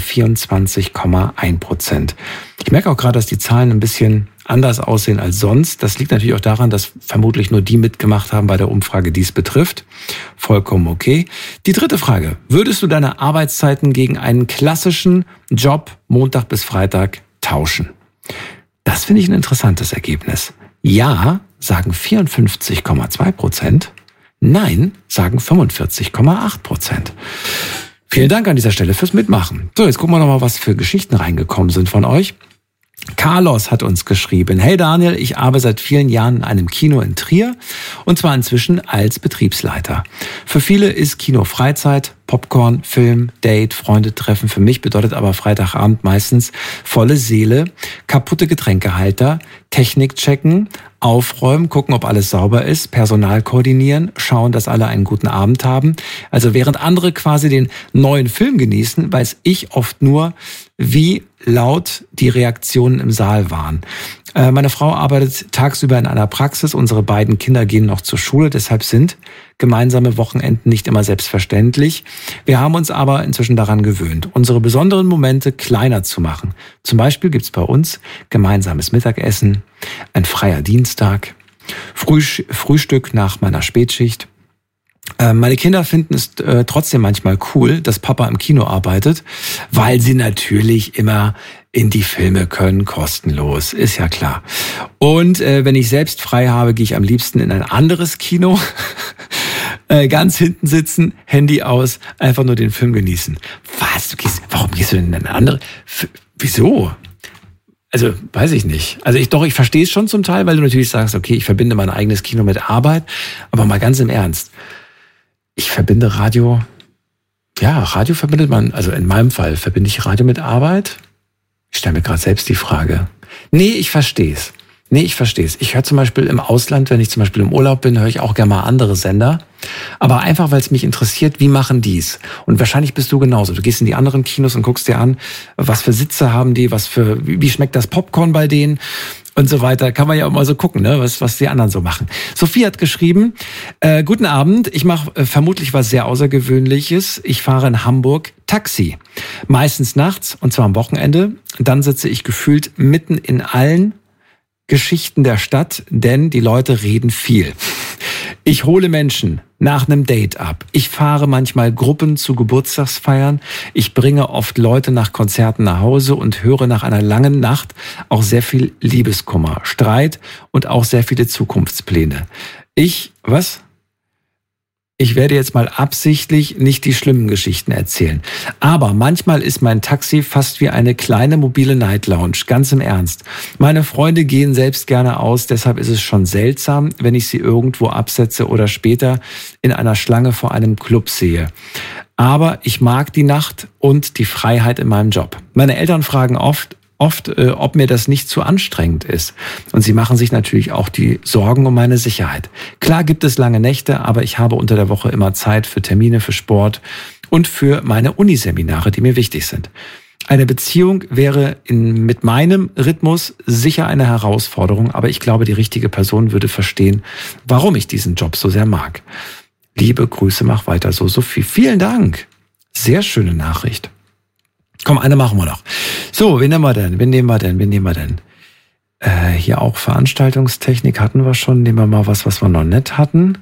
24,1%. Ich merke auch gerade, dass die Zahlen ein bisschen anders aussehen als sonst. Das liegt natürlich auch daran, dass vermutlich nur die mitgemacht haben bei der Umfrage, die es betrifft. Vollkommen okay. Die dritte Frage: Würdest du deine Arbeitszeiten gegen einen klassischen Job Montag bis Freitag tauschen? Das finde ich ein interessantes Ergebnis. Ja, sagen 54,2%. Nein, sagen 45,8%. Vielen Dank an dieser Stelle fürs Mitmachen. So, jetzt gucken wir nochmal, was für Geschichten reingekommen sind von euch. Carlos hat uns geschrieben: Hey Daniel, ich arbeite seit vielen Jahren in einem Kino in Trier und zwar inzwischen als Betriebsleiter. Für viele ist Kino Freizeit, Popcorn, Film, Date, Freunde treffen. Für mich bedeutet aber Freitagabend meistens volle Seele, kaputte Getränkehalter, Technik checken, aufräumen, gucken, ob alles sauber ist, Personal koordinieren, schauen, dass alle einen guten Abend haben. Also während andere quasi den neuen Film genießen, weiß ich oft nur, wie laut die Reaktionen im Saal waren. Meine Frau arbeitet tagsüber in einer Praxis, unsere beiden Kinder gehen noch zur Schule, deshalb sind gemeinsame Wochenenden nicht immer selbstverständlich. Wir haben uns aber inzwischen daran gewöhnt, unsere besonderen Momente kleiner zu machen. Zum Beispiel gibt's bei uns gemeinsames Mittagessen, ein freier Dienstag, Frühstück nach meiner Spätschicht. Meine Kinder finden es trotzdem manchmal cool, dass Papa im Kino arbeitet, weil sie natürlich immer in die Filme können, kostenlos, ist ja klar. Und wenn ich selbst frei habe, gehe ich am liebsten in ein anderes Kino, ganz hinten sitzen, Handy aus, einfach nur den Film genießen. Was? Warum gehst du denn in ein anderes? Wieso? Also, weiß ich nicht. Also ich verstehe es schon zum Teil, weil du natürlich sagst, okay, ich verbinde mein eigenes Kino mit Arbeit, aber mal ganz im Ernst. Ich verbinde Radio, Radio verbindet man, also in meinem Fall verbinde ich Radio mit Arbeit. Ich stelle mir gerade selbst die Frage. Nee, ich verstehe es. Ich höre zum Beispiel im Ausland, wenn ich zum Beispiel im Urlaub bin, höre ich auch gerne mal andere Sender. Aber einfach, weil es mich interessiert, wie machen die's? Und wahrscheinlich bist du genauso. Du gehst in die anderen Kinos und guckst dir an, was für Sitze haben die, wie schmeckt das Popcorn bei denen und so weiter. Kann man ja auch mal so gucken, ne, was die anderen so machen. Sophie hat geschrieben, guten Abend, ich mache vermutlich was sehr Außergewöhnliches. Ich fahre in Hamburg Taxi. Meistens nachts und zwar am Wochenende. Dann sitze ich gefühlt mitten in allen Geschichten der Stadt, denn die Leute reden viel. Ich hole Menschen nach einem Date ab. Ich fahre manchmal Gruppen zu Geburtstagsfeiern. Ich bringe oft Leute nach Konzerten nach Hause und höre nach einer langen Nacht auch sehr viel Liebeskummer, Streit und auch sehr viele Zukunftspläne. Ich werde jetzt mal absichtlich nicht die schlimmen Geschichten erzählen. Aber manchmal ist mein Taxi fast wie eine kleine mobile Night Lounge. Ganz im Ernst. Meine Freunde gehen selbst gerne aus, deshalb ist es schon seltsam, wenn ich sie irgendwo absetze oder später in einer Schlange vor einem Club sehe. Aber ich mag die Nacht und die Freiheit in meinem Job. Meine Eltern fragen oft, ob mir das nicht zu anstrengend ist. Und sie machen sich natürlich auch die Sorgen um meine Sicherheit. Klar gibt es lange Nächte, aber ich habe unter der Woche immer Zeit für Termine, für Sport und für meine Uniseminare, die mir wichtig sind. Eine Beziehung wäre mit meinem Rhythmus sicher eine Herausforderung, aber ich glaube, die richtige Person würde verstehen, warum ich diesen Job so sehr mag. Liebe Grüße, mach weiter so, Sophie. Vielen Dank. Sehr schöne Nachricht. Komm, eine machen wir noch. So, wen nehmen wir denn? Hier auch Veranstaltungstechnik hatten wir schon. Nehmen wir mal was wir noch nicht hatten.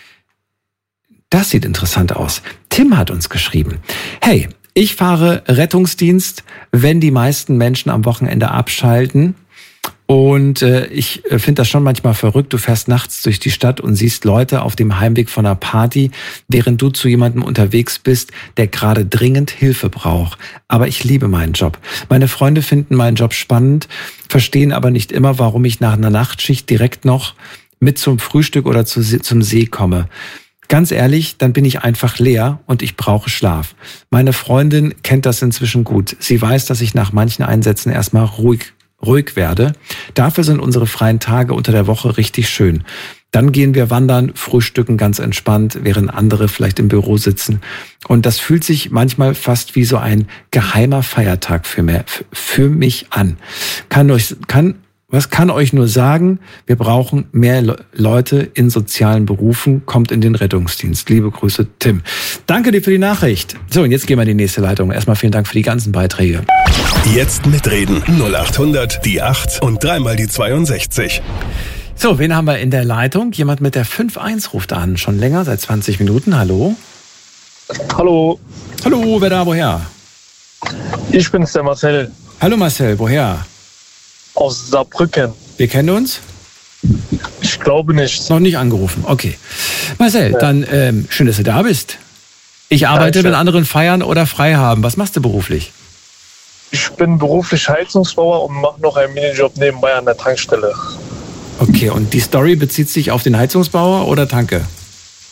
Das sieht interessant aus. Tim hat uns geschrieben. Hey, ich fahre Rettungsdienst, wenn die meisten Menschen am Wochenende abschalten. Und ich finde das schon manchmal verrückt. Du fährst nachts durch die Stadt und siehst Leute auf dem Heimweg von einer Party, während du zu jemandem unterwegs bist, der gerade dringend Hilfe braucht. Aber ich liebe meinen Job. Meine Freunde finden meinen Job spannend, verstehen aber nicht immer, warum ich nach einer Nachtschicht direkt noch mit zum Frühstück oder zum See komme. Ganz ehrlich, dann bin ich einfach leer und ich brauche Schlaf. Meine Freundin kennt das inzwischen gut. Sie weiß, dass ich nach manchen Einsätzen erstmal ruhig werde. Dafür sind unsere freien Tage unter der Woche richtig schön. Dann gehen wir wandern, frühstücken ganz entspannt, während andere vielleicht im Büro sitzen. Und das fühlt sich manchmal fast wie so ein geheimer Feiertag für mich an. Kann euch nur sagen, wir brauchen mehr Leute in sozialen Berufen. Kommt in den Rettungsdienst. Liebe Grüße, Tim. Danke dir für die Nachricht. So, und jetzt gehen wir in die nächste Leitung. Erstmal vielen Dank für die ganzen Beiträge. Jetzt mitreden. 0800 die 8 und dreimal die 62. So, wen haben wir in der Leitung? Jemand mit der 5.1 ruft an. Schon länger, seit 20 Minuten. Hallo? Hallo. Hallo, wer da, woher? Ich bin's, der Marcel. Hallo Marcel, woher? Aus Saarbrücken. Wir kennen uns? Ich glaube nicht. Noch nicht angerufen, okay. Marcel, ja. Dann schön, dass du da bist. Ich arbeite mit anderen feiern oder frei haben. Was machst du beruflich? Ich bin beruflich Heizungsbauer und mache noch einen Minijob nebenbei an der Tankstelle. Okay, und die Story bezieht sich auf den Heizungsbauer oder Tanke?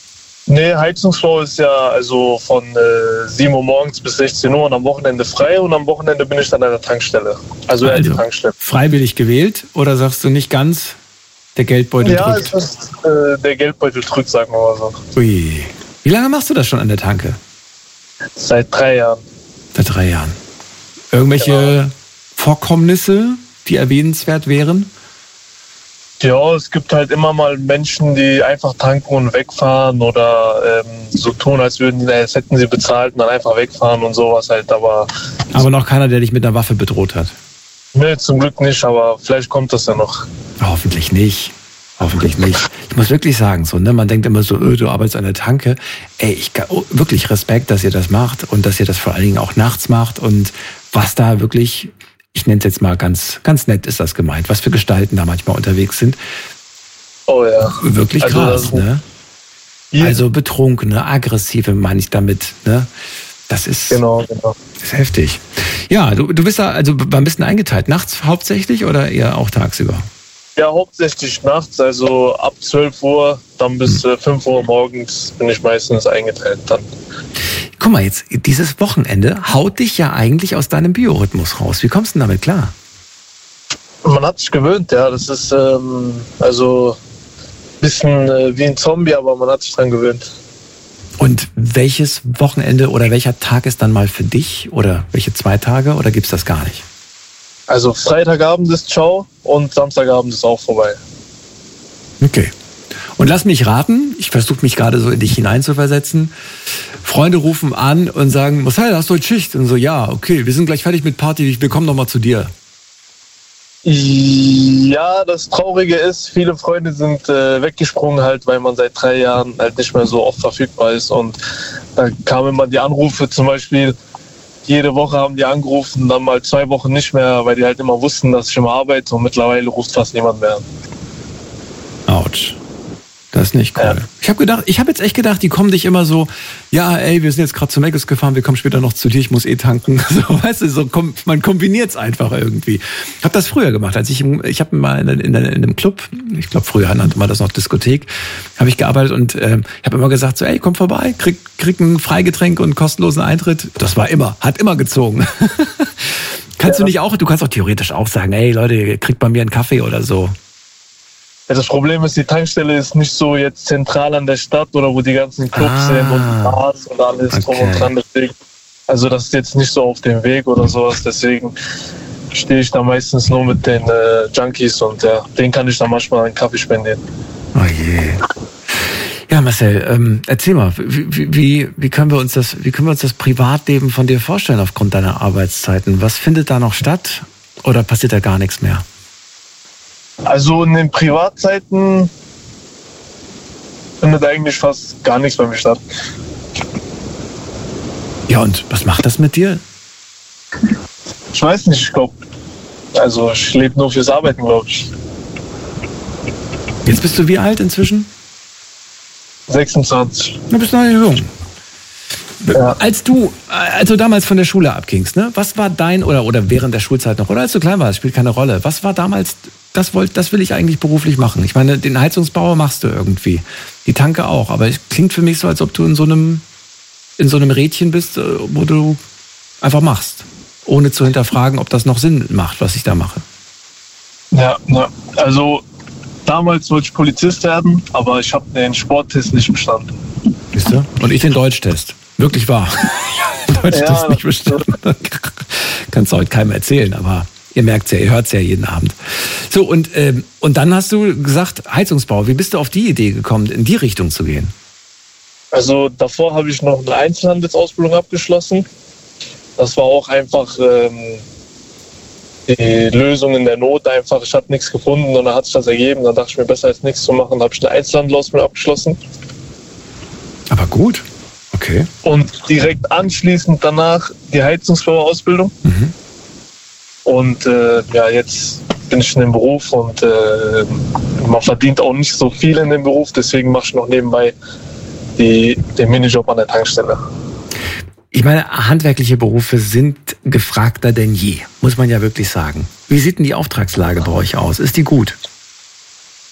Nee, Heizungsbau ist ja also von 7 Uhr morgens bis 16 Uhr und am Wochenende frei und am Wochenende bin ich dann an der Tankstelle. Also die Tankstelle. Freiwillig gewählt oder sagst du nicht ganz, der Geldbeutel drückt? Ja, es ist, der Geldbeutel drückt, sagen wir mal so. Ui. Wie lange machst du das schon an der Tanke? Seit 3 Jahren. Seit 3 Jahren. Irgendwelche Vorkommnisse, die erwähnenswert wären? Ja, es gibt halt immer mal Menschen, die einfach tanken und wegfahren oder so tun, als hätten sie bezahlt und dann einfach wegfahren und sowas halt. Aber noch keiner, der dich mit einer Waffe bedroht hat? Nee, zum Glück nicht, aber vielleicht kommt das ja noch. Hoffentlich nicht. Hoffentlich nicht. Ich muss wirklich sagen, so, ne, man denkt immer so, du arbeitest an der Tanke. Ey, wirklich Respekt, dass ihr das macht und dass ihr das vor allen Dingen auch nachts macht und was da wirklich, ich nenne es jetzt mal ganz, ganz nett ist das gemeint, was für Gestalten da manchmal unterwegs sind. Oh ja. Wirklich krass, ne? Ja. Also betrunkene, aggressive meine ich damit, ne? Das ist, genau. Das ist heftig. Ja, du bist da, also wann bist du eingeteilt? Nachts hauptsächlich oder eher auch tagsüber? Ja, hauptsächlich nachts, also ab 12 Uhr, dann bis 5 Uhr morgens bin ich meistens eingeteilt dann. Guck mal, jetzt, dieses Wochenende haut dich ja eigentlich aus deinem Biorhythmus raus. Wie kommst du denn damit klar? Man hat sich gewöhnt, ja. Das ist also ein bisschen wie ein Zombie, aber man hat sich dran gewöhnt. Und welches Wochenende oder welcher Tag ist dann mal für dich? Oder welche 2 Tage? Oder gibt's das gar nicht? Also Freitagabend ist ciao und Samstagabend ist auch vorbei. Okay. Und lass mich raten, ich versuche mich gerade so in dich hineinzuversetzen. Freunde rufen an und sagen, Marcel, hast du heute Schicht? Und so, ja, okay, wir sind gleich fertig mit Party, wir kommen nochmal zu dir. Ja, das Traurige ist, viele Freunde sind weggesprungen halt, weil man seit 3 Jahren halt nicht mehr so oft verfügbar ist. Und da kamen immer die Anrufe, zum Beispiel jede Woche haben die angerufen, dann mal 2 Wochen nicht mehr, weil die halt immer wussten, dass ich immer arbeite und mittlerweile ruft fast niemand mehr an. Autsch. Das ist nicht cool. Ja. Ich habe jetzt echt gedacht, die kommen dich immer so, ja, ey, wir sind jetzt gerade zu Mc's gefahren, wir kommen später noch zu dir, ich muss tanken. So, weißt du, so, man kombiniert es einfach irgendwie. Ich habe das früher gemacht, als ich habe mal in einem Club, ich glaube früher nannte man das noch Diskothek, habe ich gearbeitet und habe immer gesagt, so, ey, komm vorbei, krieg ein Freigetränk und kostenlosen Eintritt. Das hat immer gezogen. Kannst du nicht auch, du kannst auch theoretisch auch sagen, ey Leute, kriegt bei mir einen Kaffee oder so. Ja, das Problem ist, die Tankstelle ist nicht so jetzt zentral an der Stadt oder wo die ganzen Clubs sind und Bars und alles drum und dran. Deswegen, also das ist jetzt nicht so auf dem Weg oder sowas. Deswegen stehe ich da meistens nur mit den Junkies und ja, denen kann ich dann manchmal einen Kaffee spendieren. Oh je. Ja, Marcel, erzähl mal, wie können wir uns das Privatleben von dir vorstellen aufgrund deiner Arbeitszeiten? Was findet da noch statt oder passiert da gar nichts mehr? Also in den Privatzeiten findet eigentlich fast gar nichts bei mir statt. Ja, und was macht das mit dir? Ich weiß nicht, ich glaube, also ich lebe nur fürs Arbeiten, glaube ich. Jetzt bist du wie alt inzwischen? 26. Du bist noch jung. Ja. Als du damals von der Schule abgingst, ne? Was war dein, oder während der Schulzeit noch, oder als du klein warst, spielt keine Rolle. Was war damals, das will ich eigentlich beruflich machen. Ich meine, den Heizungsbauer machst du irgendwie. Die Tanke auch, aber es klingt für mich so, als ob du in so einem Rädchen bist, wo du einfach machst. Ohne zu hinterfragen, ob das noch Sinn macht, was ich da mache. Ja, also damals wollte ich Polizist werden, aber ich habe den Sporttest nicht bestanden. Siehst du? Und ich den Deutschtest. Wirklich wahr. Den Deutschtest nicht bestanden. Kannst du heute keinem erzählen, aber ihr merkt es ja, ihr hört es ja jeden Abend. So, und dann hast du gesagt, Heizungsbau. Wie bist du auf die Idee gekommen, in die Richtung zu gehen? Also davor habe ich noch eine Einzelhandelsausbildung abgeschlossen. Das war auch einfach die Lösung in der Not einfach. Ich hatte nichts gefunden und dann hat sich das ergeben. Dann dachte ich mir, besser als nichts zu machen, habe ich eine Einzelhandelsausbildung abgeschlossen. Aber gut, okay. Und direkt anschließend danach die Heizungsbauerausbildung. Mhm. Und jetzt bin ich in dem Beruf und man verdient auch nicht so viel in dem Beruf. Deswegen mache ich noch nebenbei den Minijob an der Tankstelle. Ich meine, handwerkliche Berufe sind gefragter denn je, muss man ja wirklich sagen. Wie sieht denn die Auftragslage bei euch aus? Ist die gut?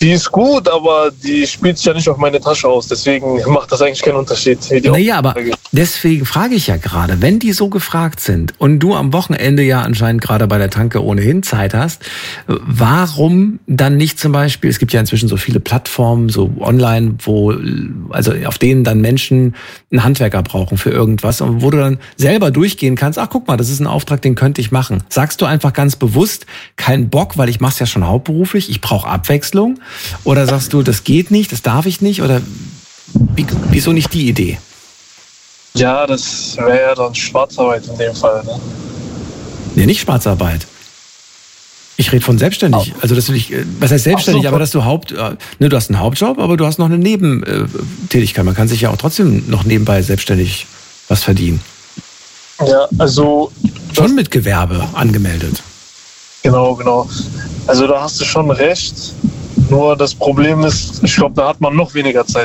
Die ist gut, aber die spielt sich ja nicht auf meine Tasche aus. Deswegen macht das eigentlich keinen Unterschied. Naja, aber deswegen frage ich ja gerade, wenn die so gefragt sind und du am Wochenende ja anscheinend gerade bei der Tanke ohnehin Zeit hast, warum dann nicht zum Beispiel, es gibt ja inzwischen so viele Plattformen, so online, also auf denen dann Menschen einen Handwerker brauchen für irgendwas und wo du dann selber durchgehen kannst, ach guck mal, das ist ein Auftrag, den könnte ich machen. Sagst du einfach ganz bewusst, kein Bock, weil ich mache es ja schon hauptberuflich, ich brauche Abwechslung? Oder sagst du, das geht nicht, das darf ich nicht? Oder wieso nicht die Idee? Ja, das wäre ja dann Schwarzarbeit in dem Fall. Ne? Nee, nicht Schwarzarbeit. Ich rede von selbstständig. Also, dass du dich, was heißt selbstständig? Aber dass du du hast einen Hauptjob, aber du hast noch eine Nebentätigkeit. Man kann sich ja auch trotzdem noch nebenbei selbstständig was verdienen. Ja, also. Schon mit Gewerbe angemeldet. Genau. Also, da hast du schon recht. Nur das Problem ist, ich glaube, da hat man noch weniger Zeit.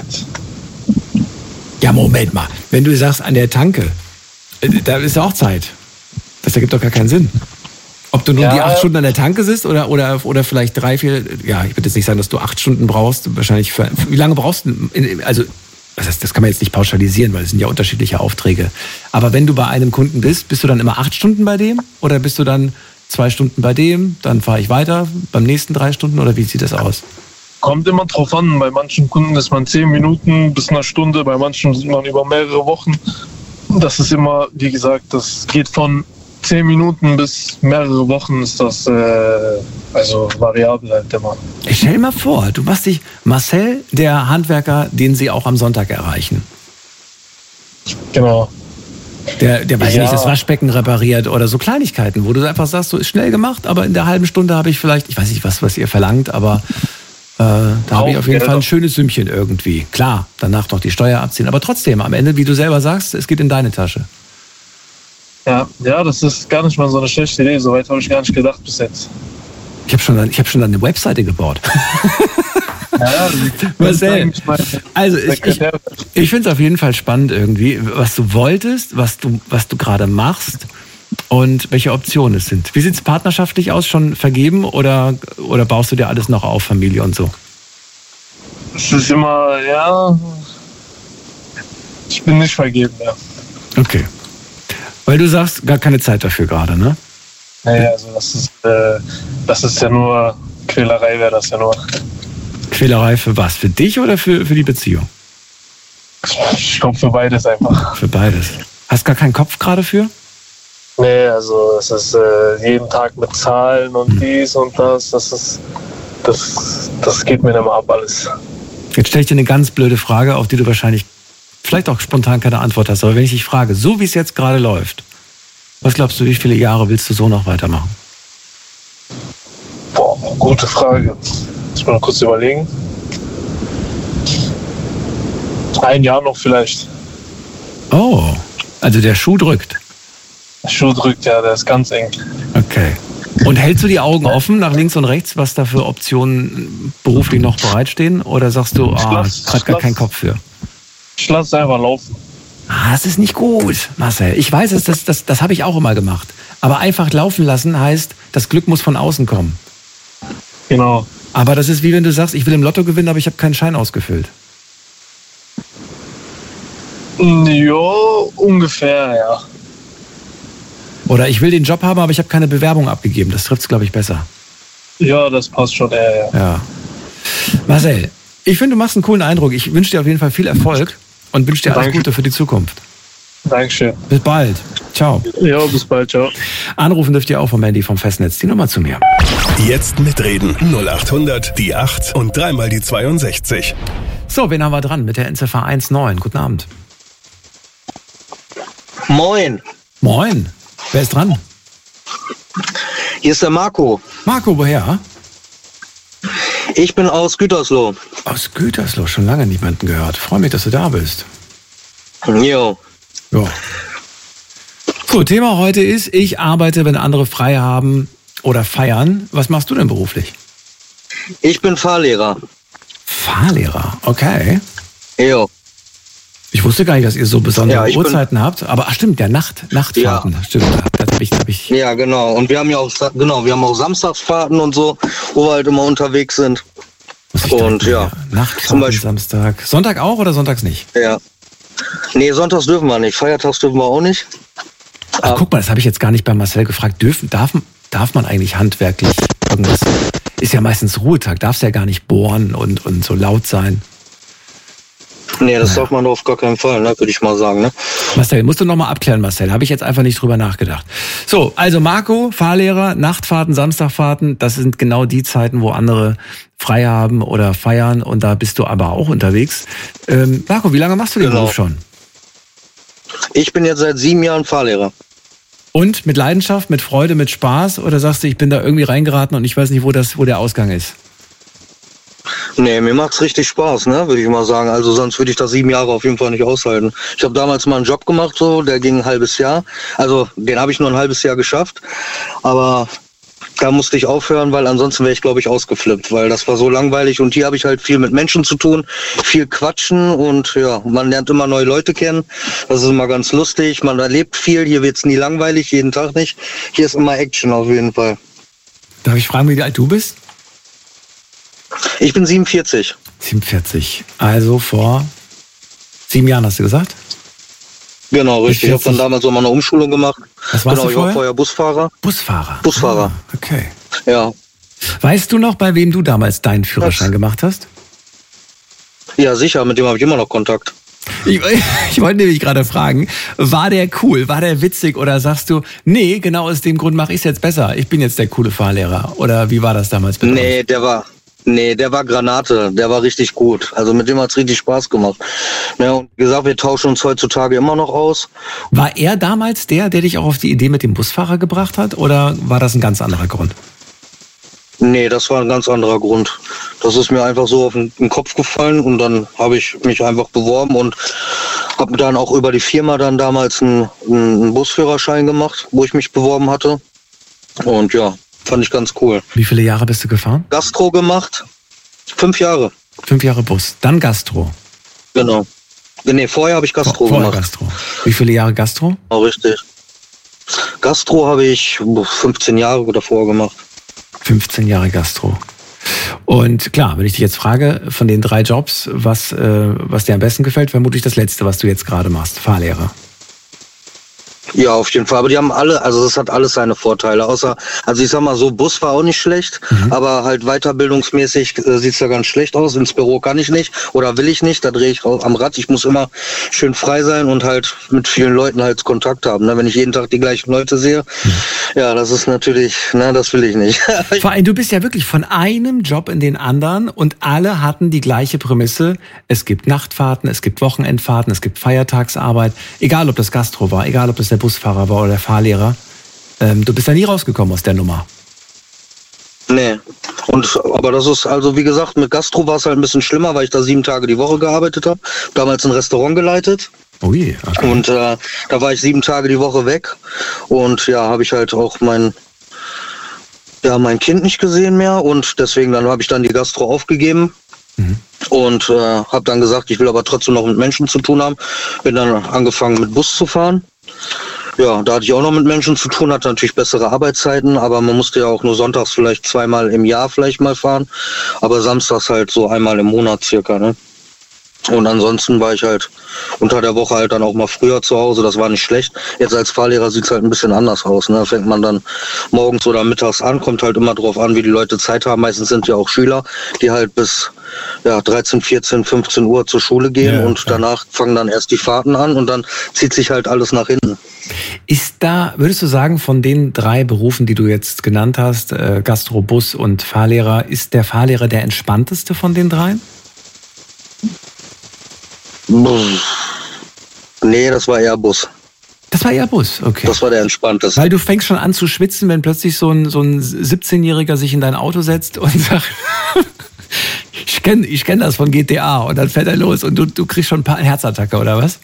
Ja, Moment mal. Wenn du sagst, an der Tanke, da ist auch Zeit. Das ergibt doch gar keinen Sinn. Ob du nun die 8 Stunden an der Tanke sitzt oder vielleicht 3, 4, ja, ich würde jetzt nicht sagen, dass du 8 Stunden brauchst. Wahrscheinlich wie lange brauchst du, also, das kann man jetzt nicht pauschalisieren, weil es sind ja unterschiedliche Aufträge. Aber wenn du bei einem Kunden bist du dann immer 8 Stunden bei dem? Oder bist du dann 2 Stunden bei dem, dann fahre ich weiter, beim nächsten 3 Stunden oder wie sieht das aus? Kommt immer drauf an, bei manchen Kunden ist man 10 Minuten bis eine Stunde, bei manchen sind man über mehrere Wochen. Das ist immer, wie gesagt, das geht von 10 Minuten bis mehrere Wochen ist das also variabel halt immer. Ich stell dir mal vor, du machst dich Marcel, der Handwerker, den sie auch am Sonntag erreichen. Genau. Der weiß nicht, das Waschbecken repariert oder so Kleinigkeiten, wo du einfach sagst, so ist schnell gemacht, aber in der halben Stunde habe ich vielleicht, ich weiß nicht, was ihr verlangt, aber da habe ich auf jeden Fall ein schönes Sümmchen irgendwie. Klar, danach noch die Steuer abziehen, aber trotzdem, am Ende, wie du selber sagst, es geht in deine Tasche. Ja, das ist gar nicht mal so eine schlechte Idee, soweit habe ich gar nicht gedacht bis jetzt. Ich habe schon eine Webseite gebaut. Ja, Marcel, also ich finde es auf jeden Fall spannend irgendwie, was du wolltest, was du gerade machst und welche Optionen es sind. Wie sieht es partnerschaftlich aus? Schon vergeben oder baust du dir alles noch auf, Familie und so? Es ist immer, ich bin nicht vergeben, ja. Okay. Weil du sagst, gar keine Zeit dafür gerade, ne? Naja, also das ist ja nur Quälerei, wäre das ja nur. Quälerei für was? Für dich oder für die Beziehung? Ich glaube für beides einfach. Für beides. Hast gar keinen Kopf gerade für? Nee, also es ist jeden Tag mit Zahlen und dies und das. Das geht mir nicht mehr ab alles. Jetzt stelle ich dir eine ganz blöde Frage, auf die du wahrscheinlich vielleicht auch spontan keine Antwort hast. Aber wenn ich dich frage, so wie es jetzt gerade läuft, was glaubst du, wie viele Jahre willst du so noch weitermachen? Boah, gute Frage. Muss mal kurz überlegen. 1 Jahr noch vielleicht. Oh, also der Schuh drückt. Der Schuh drückt, ja, der ist ganz eng. Okay. Und hältst du die Augen offen nach links und rechts, was da für Optionen beruflich noch bereitstehen? Oder sagst du, gerade gar keinen Kopf für? Ich lasse es einfach laufen. Das ist nicht gut, Marcel. Ich weiß es, das habe ich auch immer gemacht. Aber einfach laufen lassen heißt, das Glück muss von außen kommen. Genau. Aber das ist wie wenn du sagst, ich will im Lotto gewinnen, aber ich habe keinen Schein ausgefüllt. Ja, ungefähr, ja. Oder ich will den Job haben, aber ich habe keine Bewerbung abgegeben. Das trifft es, glaube ich, besser. Ja, das passt schon, ja. Marcel, ich finde, du machst einen coolen Eindruck. Ich wünsche dir auf jeden Fall viel Erfolg und wünsche dir alles Gute für die Zukunft. Dankeschön. Bis bald. Ciao. Ja, bis bald. Ciao. Anrufen dürft ihr auch vom Handy vom Festnetz. Die Nummer zu mir. Jetzt mitreden. 0800 die 8 und 3 die 62. So, wen haben wir dran mit der Endziffer 19? Guten Abend. Moin. Moin. Wer ist dran? Hier ist der Marco. Marco, woher? Ich bin aus Gütersloh. Aus Gütersloh, schon lange niemanden gehört. Freue mich, dass du da bist. Jo. Ja. So, Thema heute ist, ich arbeite, wenn andere frei haben oder feiern. Was machst du denn beruflich? Ich bin Fahrlehrer. Fahrlehrer, okay. Jo. Ich wusste gar nicht, dass ihr so besondere Uhrzeiten habt. Aber stimmt, der Nachtfahrten. Ja. Stimmt, das hab ich. Ja, genau. Und wir haben ja auch, wir haben auch Samstagsfahrten und so, wo wir halt immer unterwegs sind. Und ja, Nachtfahrten Samstag. Sonntag auch oder sonntags nicht? Ja. Nee, sonntags dürfen wir nicht. Feiertags dürfen wir auch nicht. Ach, guck mal, das habe ich jetzt gar nicht bei Marcel gefragt. Darf man eigentlich handwerklich irgendwas? Ist ja meistens Ruhetag, darfst ja gar nicht bohren und so laut sein. Nee, das darf man auf gar keinen Fall, ne, würde ich mal sagen. Ne? Marcel, musst du nochmal abklären, Marcel. Habe ich jetzt einfach nicht drüber nachgedacht. So, also Marco, Fahrlehrer, Nachtfahrten, Samstagfahrten, das sind genau die Zeiten, wo andere frei haben oder feiern und da bist du aber auch unterwegs. Marco, wie lange machst du den Beruf schon? Ich bin jetzt seit 7 Jahren Fahrlehrer. Und mit Leidenschaft, mit Freude, mit Spaß? Oder sagst du, ich bin da irgendwie reingeraten und ich weiß nicht, wo der Ausgang ist? Nee, mir macht's richtig Spaß, ne, würde ich mal sagen. Also sonst würde ich das 7 Jahre auf jeden Fall nicht aushalten. Ich habe damals mal einen Job gemacht, so, der ging ein halbes Jahr. Also den habe ich nur ein halbes Jahr geschafft. Aber da musste ich aufhören, weil ansonsten wäre ich, glaube ich, ausgeflippt. Weil das war so langweilig und hier habe ich halt viel mit Menschen zu tun, viel quatschen und ja, man lernt immer neue Leute kennen. Das ist immer ganz lustig. Man erlebt viel, hier wird's nie langweilig, jeden Tag nicht. Hier ist immer Action auf jeden Fall. Darf ich fragen, wie alt du bist? Ich bin 47. 47. Also vor 7 Jahren hast du gesagt? Genau, richtig. Ich habe dann damals auch mal eine Umschulung gemacht. Was warst du ich war vorher Busfahrer. Busfahrer. Ah, okay. Ja. Weißt du noch, bei wem du damals deinen Führerschein gemacht hast? Ja, sicher. Mit dem habe ich immer noch Kontakt. Ich wollte nämlich gerade fragen, war der cool, war der witzig oder sagst du, nee, genau aus dem Grund mache ich es jetzt besser. Ich bin jetzt der coole Fahrlehrer. Oder wie war das damals bei Nee, der war Granate, der war richtig gut. Also mit dem hat's richtig Spaß gemacht. Ja, und wie gesagt, wir tauschen uns heutzutage immer noch aus. War er damals der dich auch auf die Idee mit dem Busfahrer gebracht hat oder war das ein ganz anderer Grund? Nee, das war ein ganz anderer Grund. Das ist mir einfach so auf den Kopf gefallen und dann habe ich mich einfach beworben und habe dann auch über die Firma dann damals einen Busführerschein gemacht, wo ich mich beworben hatte. Und ja, fand ich ganz cool. Wie viele Jahre bist du gefahren? Gastro gemacht. 5 Jahre. 5 Jahre Bus. Dann Gastro. Genau. Nee, vorher habe ich Gastro gemacht. Gastro. Wie viele Jahre Gastro? Oh, richtig. Gastro habe ich 15 Jahre davor gemacht. 15 Jahre Gastro. Und klar, wenn ich dich jetzt frage, von den 3 Jobs, was dir am besten gefällt, vermutlich das letzte, was du jetzt gerade machst, Fahrlehrer. Ja, auf jeden Fall. Aber die haben alle, also das hat alles seine Vorteile. Außer, also ich sag mal so, Bus war auch nicht schlecht, aber halt weiterbildungsmäßig sieht's da ganz schlecht aus. Ins Büro kann ich nicht oder will ich nicht, da drehe ich am Rad. Ich muss immer schön frei sein und halt mit vielen Leuten halt Kontakt haben. Ne? Wenn ich jeden Tag die gleichen Leute sehe, ja, das ist natürlich, das will ich nicht. Vor allem, du bist ja wirklich von einem Job in den anderen und alle hatten die gleiche Prämisse. Es gibt Nachtfahrten, es gibt Wochenendfahrten, es gibt Feiertagsarbeit. Egal, ob das Gastro war, egal, ob das der Busfahrer war oder der Fahrlehrer. Du bist da nie rausgekommen aus der Nummer. Nee. Aber das ist, also wie gesagt, mit Gastro war es halt ein bisschen schlimmer, weil ich da 7 Tage die Woche gearbeitet habe. Damals ein Restaurant geleitet. Oh je, okay. Und da war ich 7 Tage die Woche weg. Und ja, habe ich halt auch mein Kind nicht gesehen mehr. Und deswegen habe ich dann die Gastro aufgegeben. Und habe dann gesagt, ich will aber trotzdem noch mit Menschen zu tun haben. Bin dann angefangen mit Bus zu fahren. Ja, da hatte ich auch noch mit Menschen zu tun, hatte natürlich bessere Arbeitszeiten, aber man musste ja auch nur sonntags vielleicht 2-mal im Jahr vielleicht mal fahren, aber samstags halt so einmal im Monat circa, ne? Und ansonsten war ich halt unter der Woche halt dann auch mal früher zu Hause, das war nicht schlecht. Jetzt als Fahrlehrer sieht's halt ein bisschen anders aus, ne? Da fängt man dann morgens oder mittags an, kommt halt immer drauf an, wie die Leute Zeit haben. Meistens sind ja auch Schüler, die halt bis 13, 14, 15 Uhr zur Schule gehen und danach fangen dann erst die Fahrten an und dann zieht sich halt alles nach hinten. Ist da, würdest du sagen, von den 3 Berufen, die du jetzt genannt hast, Gastro, Bus und Fahrlehrer, ist der Fahrlehrer der entspannteste von den 3? Nee, das war eher Bus. Das war eher Bus, okay. Das war der entspannteste. Weil du fängst schon an zu schwitzen, wenn plötzlich so ein 17-Jähriger sich in dein Auto setzt und sagt, ich kenn das von GTA und dann fährt er los und du kriegst schon ein paar Herzattacke, oder was?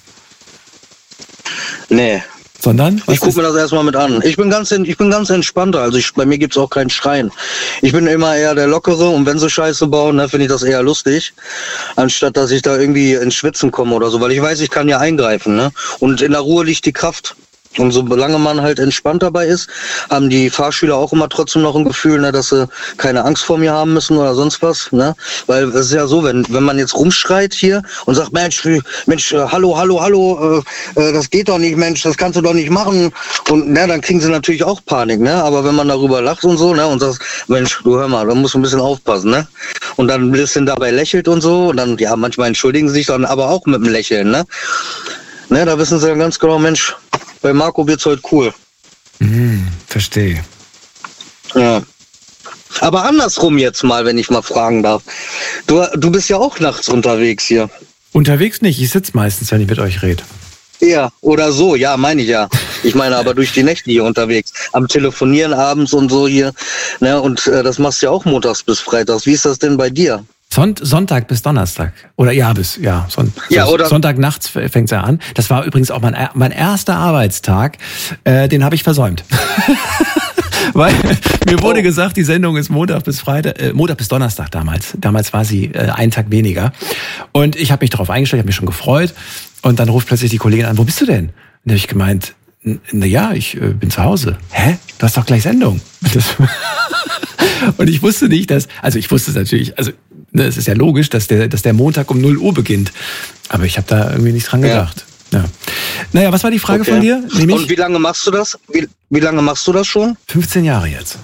Nee. Sondern? Ich gucke mir das erstmal mit an. Ich bin ganz entspannter. Also bei mir gibt's auch kein Schreien. Ich bin immer eher der Lockere und wenn sie Scheiße bauen, dann finde ich das eher lustig, anstatt dass ich da irgendwie ins Schwitzen komme oder so, weil ich weiß, ich kann ja eingreifen, ne? Und in der Ruhe liegt die Kraft. Und solange man halt entspannt dabei ist, haben die Fahrschüler auch immer trotzdem noch ein Gefühl, ne, dass sie keine Angst vor mir haben müssen oder sonst was. Ne? Weil es ist ja so, wenn man jetzt rumschreit hier und sagt, Mensch, hallo, das geht doch nicht, Mensch, das kannst du doch nicht machen. Und ne, dann kriegen sie natürlich auch Panik. Ne? Aber wenn man darüber lacht und so, ne, und sagt, Mensch, du hör mal, da musst du ein bisschen aufpassen. Ne? Und dann ein bisschen dabei lächelt und so. Und dann, ja, manchmal entschuldigen sie sich dann aber auch mit dem Lächeln. Ne, da wissen sie dann ganz genau, Mensch, bei Marco wird's heute cool. Verstehe. Ja. Aber andersrum jetzt mal, wenn ich mal fragen darf. Du bist ja auch nachts unterwegs hier. Unterwegs nicht, ich sitze meistens, wenn ich mit euch rede. Ja, oder so, ja, meine ich ja. Ich meine aber durch die Nächte hier unterwegs. Am Telefonieren abends und so hier. Ne, und das machst du ja auch montags bis freitags. Wie ist das denn bei dir? Sonntag bis Donnerstag. Oder Sonntag nachts fängt es ja an. Das war übrigens auch mein erster Arbeitstag. Den habe ich versäumt. Weil mir wurde gesagt, die Sendung ist Montag bis Donnerstag damals. Damals war sie einen Tag weniger. Und ich habe mich darauf eingestellt, habe mich schon gefreut. Und dann ruft plötzlich die Kollegin an, wo bist du denn? Und dann habe ich gemeint, naja, ich bin zu Hause. Hä? Du hast doch gleich Sendung. Und ich wusste nicht, ich wusste es natürlich, es ist ja logisch, dass der Montag um 0 Uhr beginnt. Aber ich habe da irgendwie nicht dran gedacht. Ja. Naja, was war die Frage von dir? Und wie lange machst du das? Wie lange machst du das schon? 15 Jahre jetzt.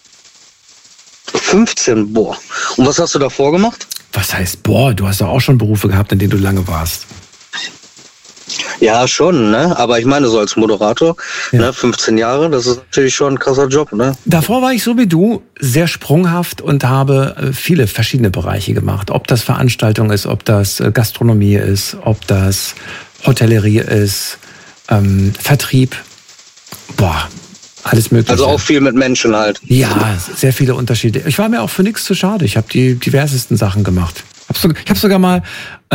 15, boah. Und was hast du davor gemacht? Was heißt, boah, du hast doch auch schon Berufe gehabt, in denen du lange warst. Ja, schon, ne? Aber ich meine, so als Moderator, ne, 15 Jahre, das ist natürlich schon ein krasser Job, ne? Davor war ich so wie du sehr sprunghaft und habe viele verschiedene Bereiche gemacht. Ob das Veranstaltung ist, ob das Gastronomie ist, ob das Hotellerie ist, Vertrieb, alles mögliche. Also auch viel mit Menschen halt. Ja, sehr viele Unterschiede. Ich war mir auch für nichts zu schade. Ich habe die diversesten Sachen gemacht. Ich habe sogar mal,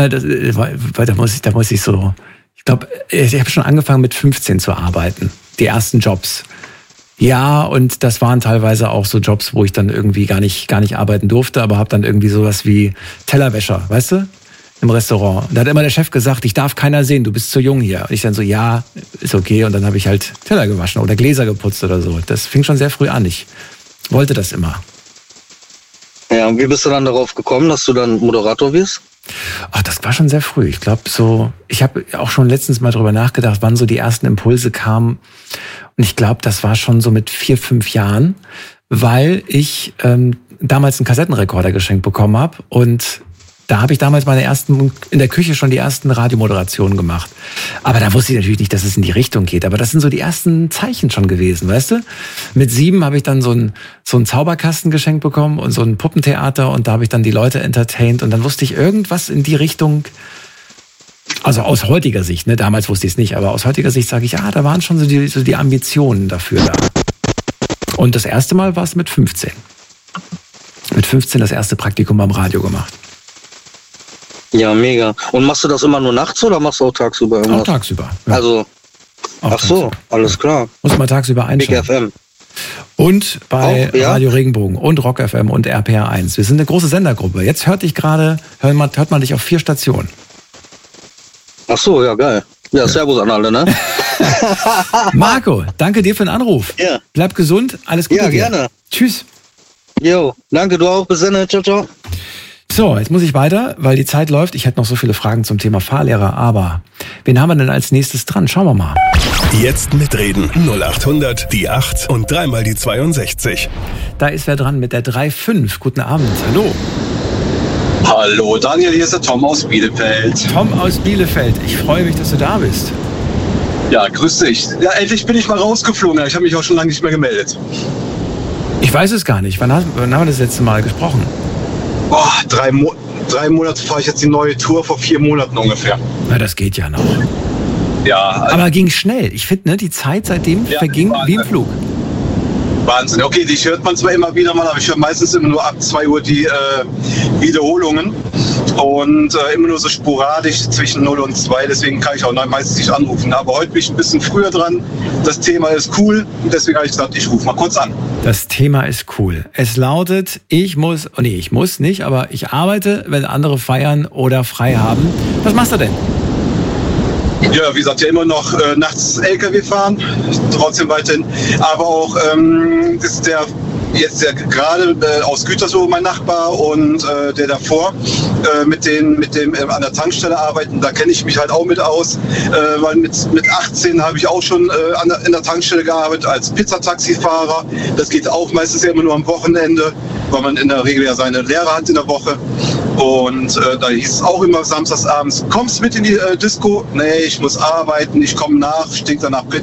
da muss ich so... Ich glaube, ich habe schon angefangen mit 15 zu arbeiten. Die ersten Jobs. Ja, und das waren teilweise auch so Jobs, wo ich dann irgendwie gar nicht arbeiten durfte, aber habe dann irgendwie sowas wie Tellerwäscher, weißt du, im Restaurant. Da hat immer der Chef gesagt, ich darf keiner sehen, du bist zu jung hier. Und ich dann so, ja, ist okay. Und dann habe ich halt Teller gewaschen oder Gläser geputzt oder so. Das fing schon sehr früh an. Ich wollte das immer. Ja, und wie bist du dann darauf gekommen, dass du dann Moderator wirst? Ach, das war schon sehr früh. Ich glaube ich habe auch schon letztens mal drüber nachgedacht, wann so die ersten Impulse kamen. Und ich glaube, das war schon so mit 4, 5 Jahren, weil ich damals einen Kassettenrekorder geschenkt bekommen habe. Und da habe ich damals in der Küche schon die ersten Radiomoderationen gemacht. Aber da wusste ich natürlich nicht, dass es in die Richtung geht. Aber das sind so die ersten Zeichen schon gewesen, weißt du? Mit 7 habe ich dann so einen Zauberkasten geschenkt bekommen und so ein Puppentheater. Und da habe ich dann die Leute entertained. Und dann wusste ich irgendwas in die Richtung, also aus heutiger Sicht, ne? Damals wusste ich es nicht, aber aus heutiger Sicht sage ich, da waren schon so die Ambitionen dafür da. Und das erste Mal war es mit 15. Mit 15 das erste Praktikum beim Radio gemacht. Ja, mega. Und machst du das immer nur nachts oder machst du auch tagsüber irgendwas? Auch tagsüber. Ja. Also, ach so, alles klar. Muss man tagsüber einschalten. Big FM. Und bei Radio Regenbogen und Rock FM und RPR 1. Wir sind eine große Sendergruppe. Jetzt hört man dich auf 4 Stationen. Ach so, ja, geil. Ja, servus an alle, ne? Marco, danke dir für den Anruf. Ja. Bleib gesund, alles Gute. Ja, gerne. Tschüss. Jo, danke, du auch. Bis dann. Ciao, ciao. So, jetzt muss ich weiter, weil die Zeit läuft. Ich hätte noch so viele Fragen zum Thema Fahrlehrer, aber wen haben wir denn als nächstes dran? Schauen wir mal. Jetzt mitreden. 0800 die 8 und 3 mal die 62. Da ist wer dran mit der 3.5. Guten Abend. Hallo. Hallo Daniel, hier ist der Tom aus Bielefeld. Tom aus Bielefeld. Ich freue mich, dass du da bist. Ja, grüß dich. Ja, endlich bin ich mal rausgeflogen. Ich habe mich auch schon lange nicht mehr gemeldet. Ich weiß es gar nicht. Wann haben wir das letzte Mal gesprochen? Boah, 3 Monate fahre ich jetzt die neue Tour, vor 4 Monaten ungefähr. Na, das geht ja noch. Ja. Aber ging schnell. Ich finde, die Zeit seitdem verging wie im Flug. Wahnsinn. Okay, dich hört man zwar immer wieder mal, aber ich höre meistens immer nur ab 2 Uhr die Wiederholungen. Und immer nur so sporadisch zwischen 0 und 2, deswegen kann ich auch meistens nicht anrufen. Aber heute bin ich ein bisschen früher dran. Das Thema ist cool und deswegen habe ich gesagt, ich rufe mal kurz an. Das Thema ist cool. Es lautet, ich muss nicht, aber ich arbeite, wenn andere feiern oder frei haben. Was machst du denn? Ja, wie gesagt, ja immer noch nachts LKW fahren, trotzdem weiterhin. Aber auch ist der gerade aus Gütersloh mein Nachbar und der davor mit dem an der Tankstelle arbeiten, da kenne ich mich halt auch mit aus, weil mit 18 habe ich auch schon in der Tankstelle gearbeitet als Pizzataxifahrer. Das geht auch meistens ja immer nur am Wochenende, weil man in der Regel ja seine Lehre hat in der Woche. Und da hieß es auch immer samstagsabends, kommst mit in die Disco? Nee, ich muss arbeiten, ich komme nach, stinkt danach Pizza.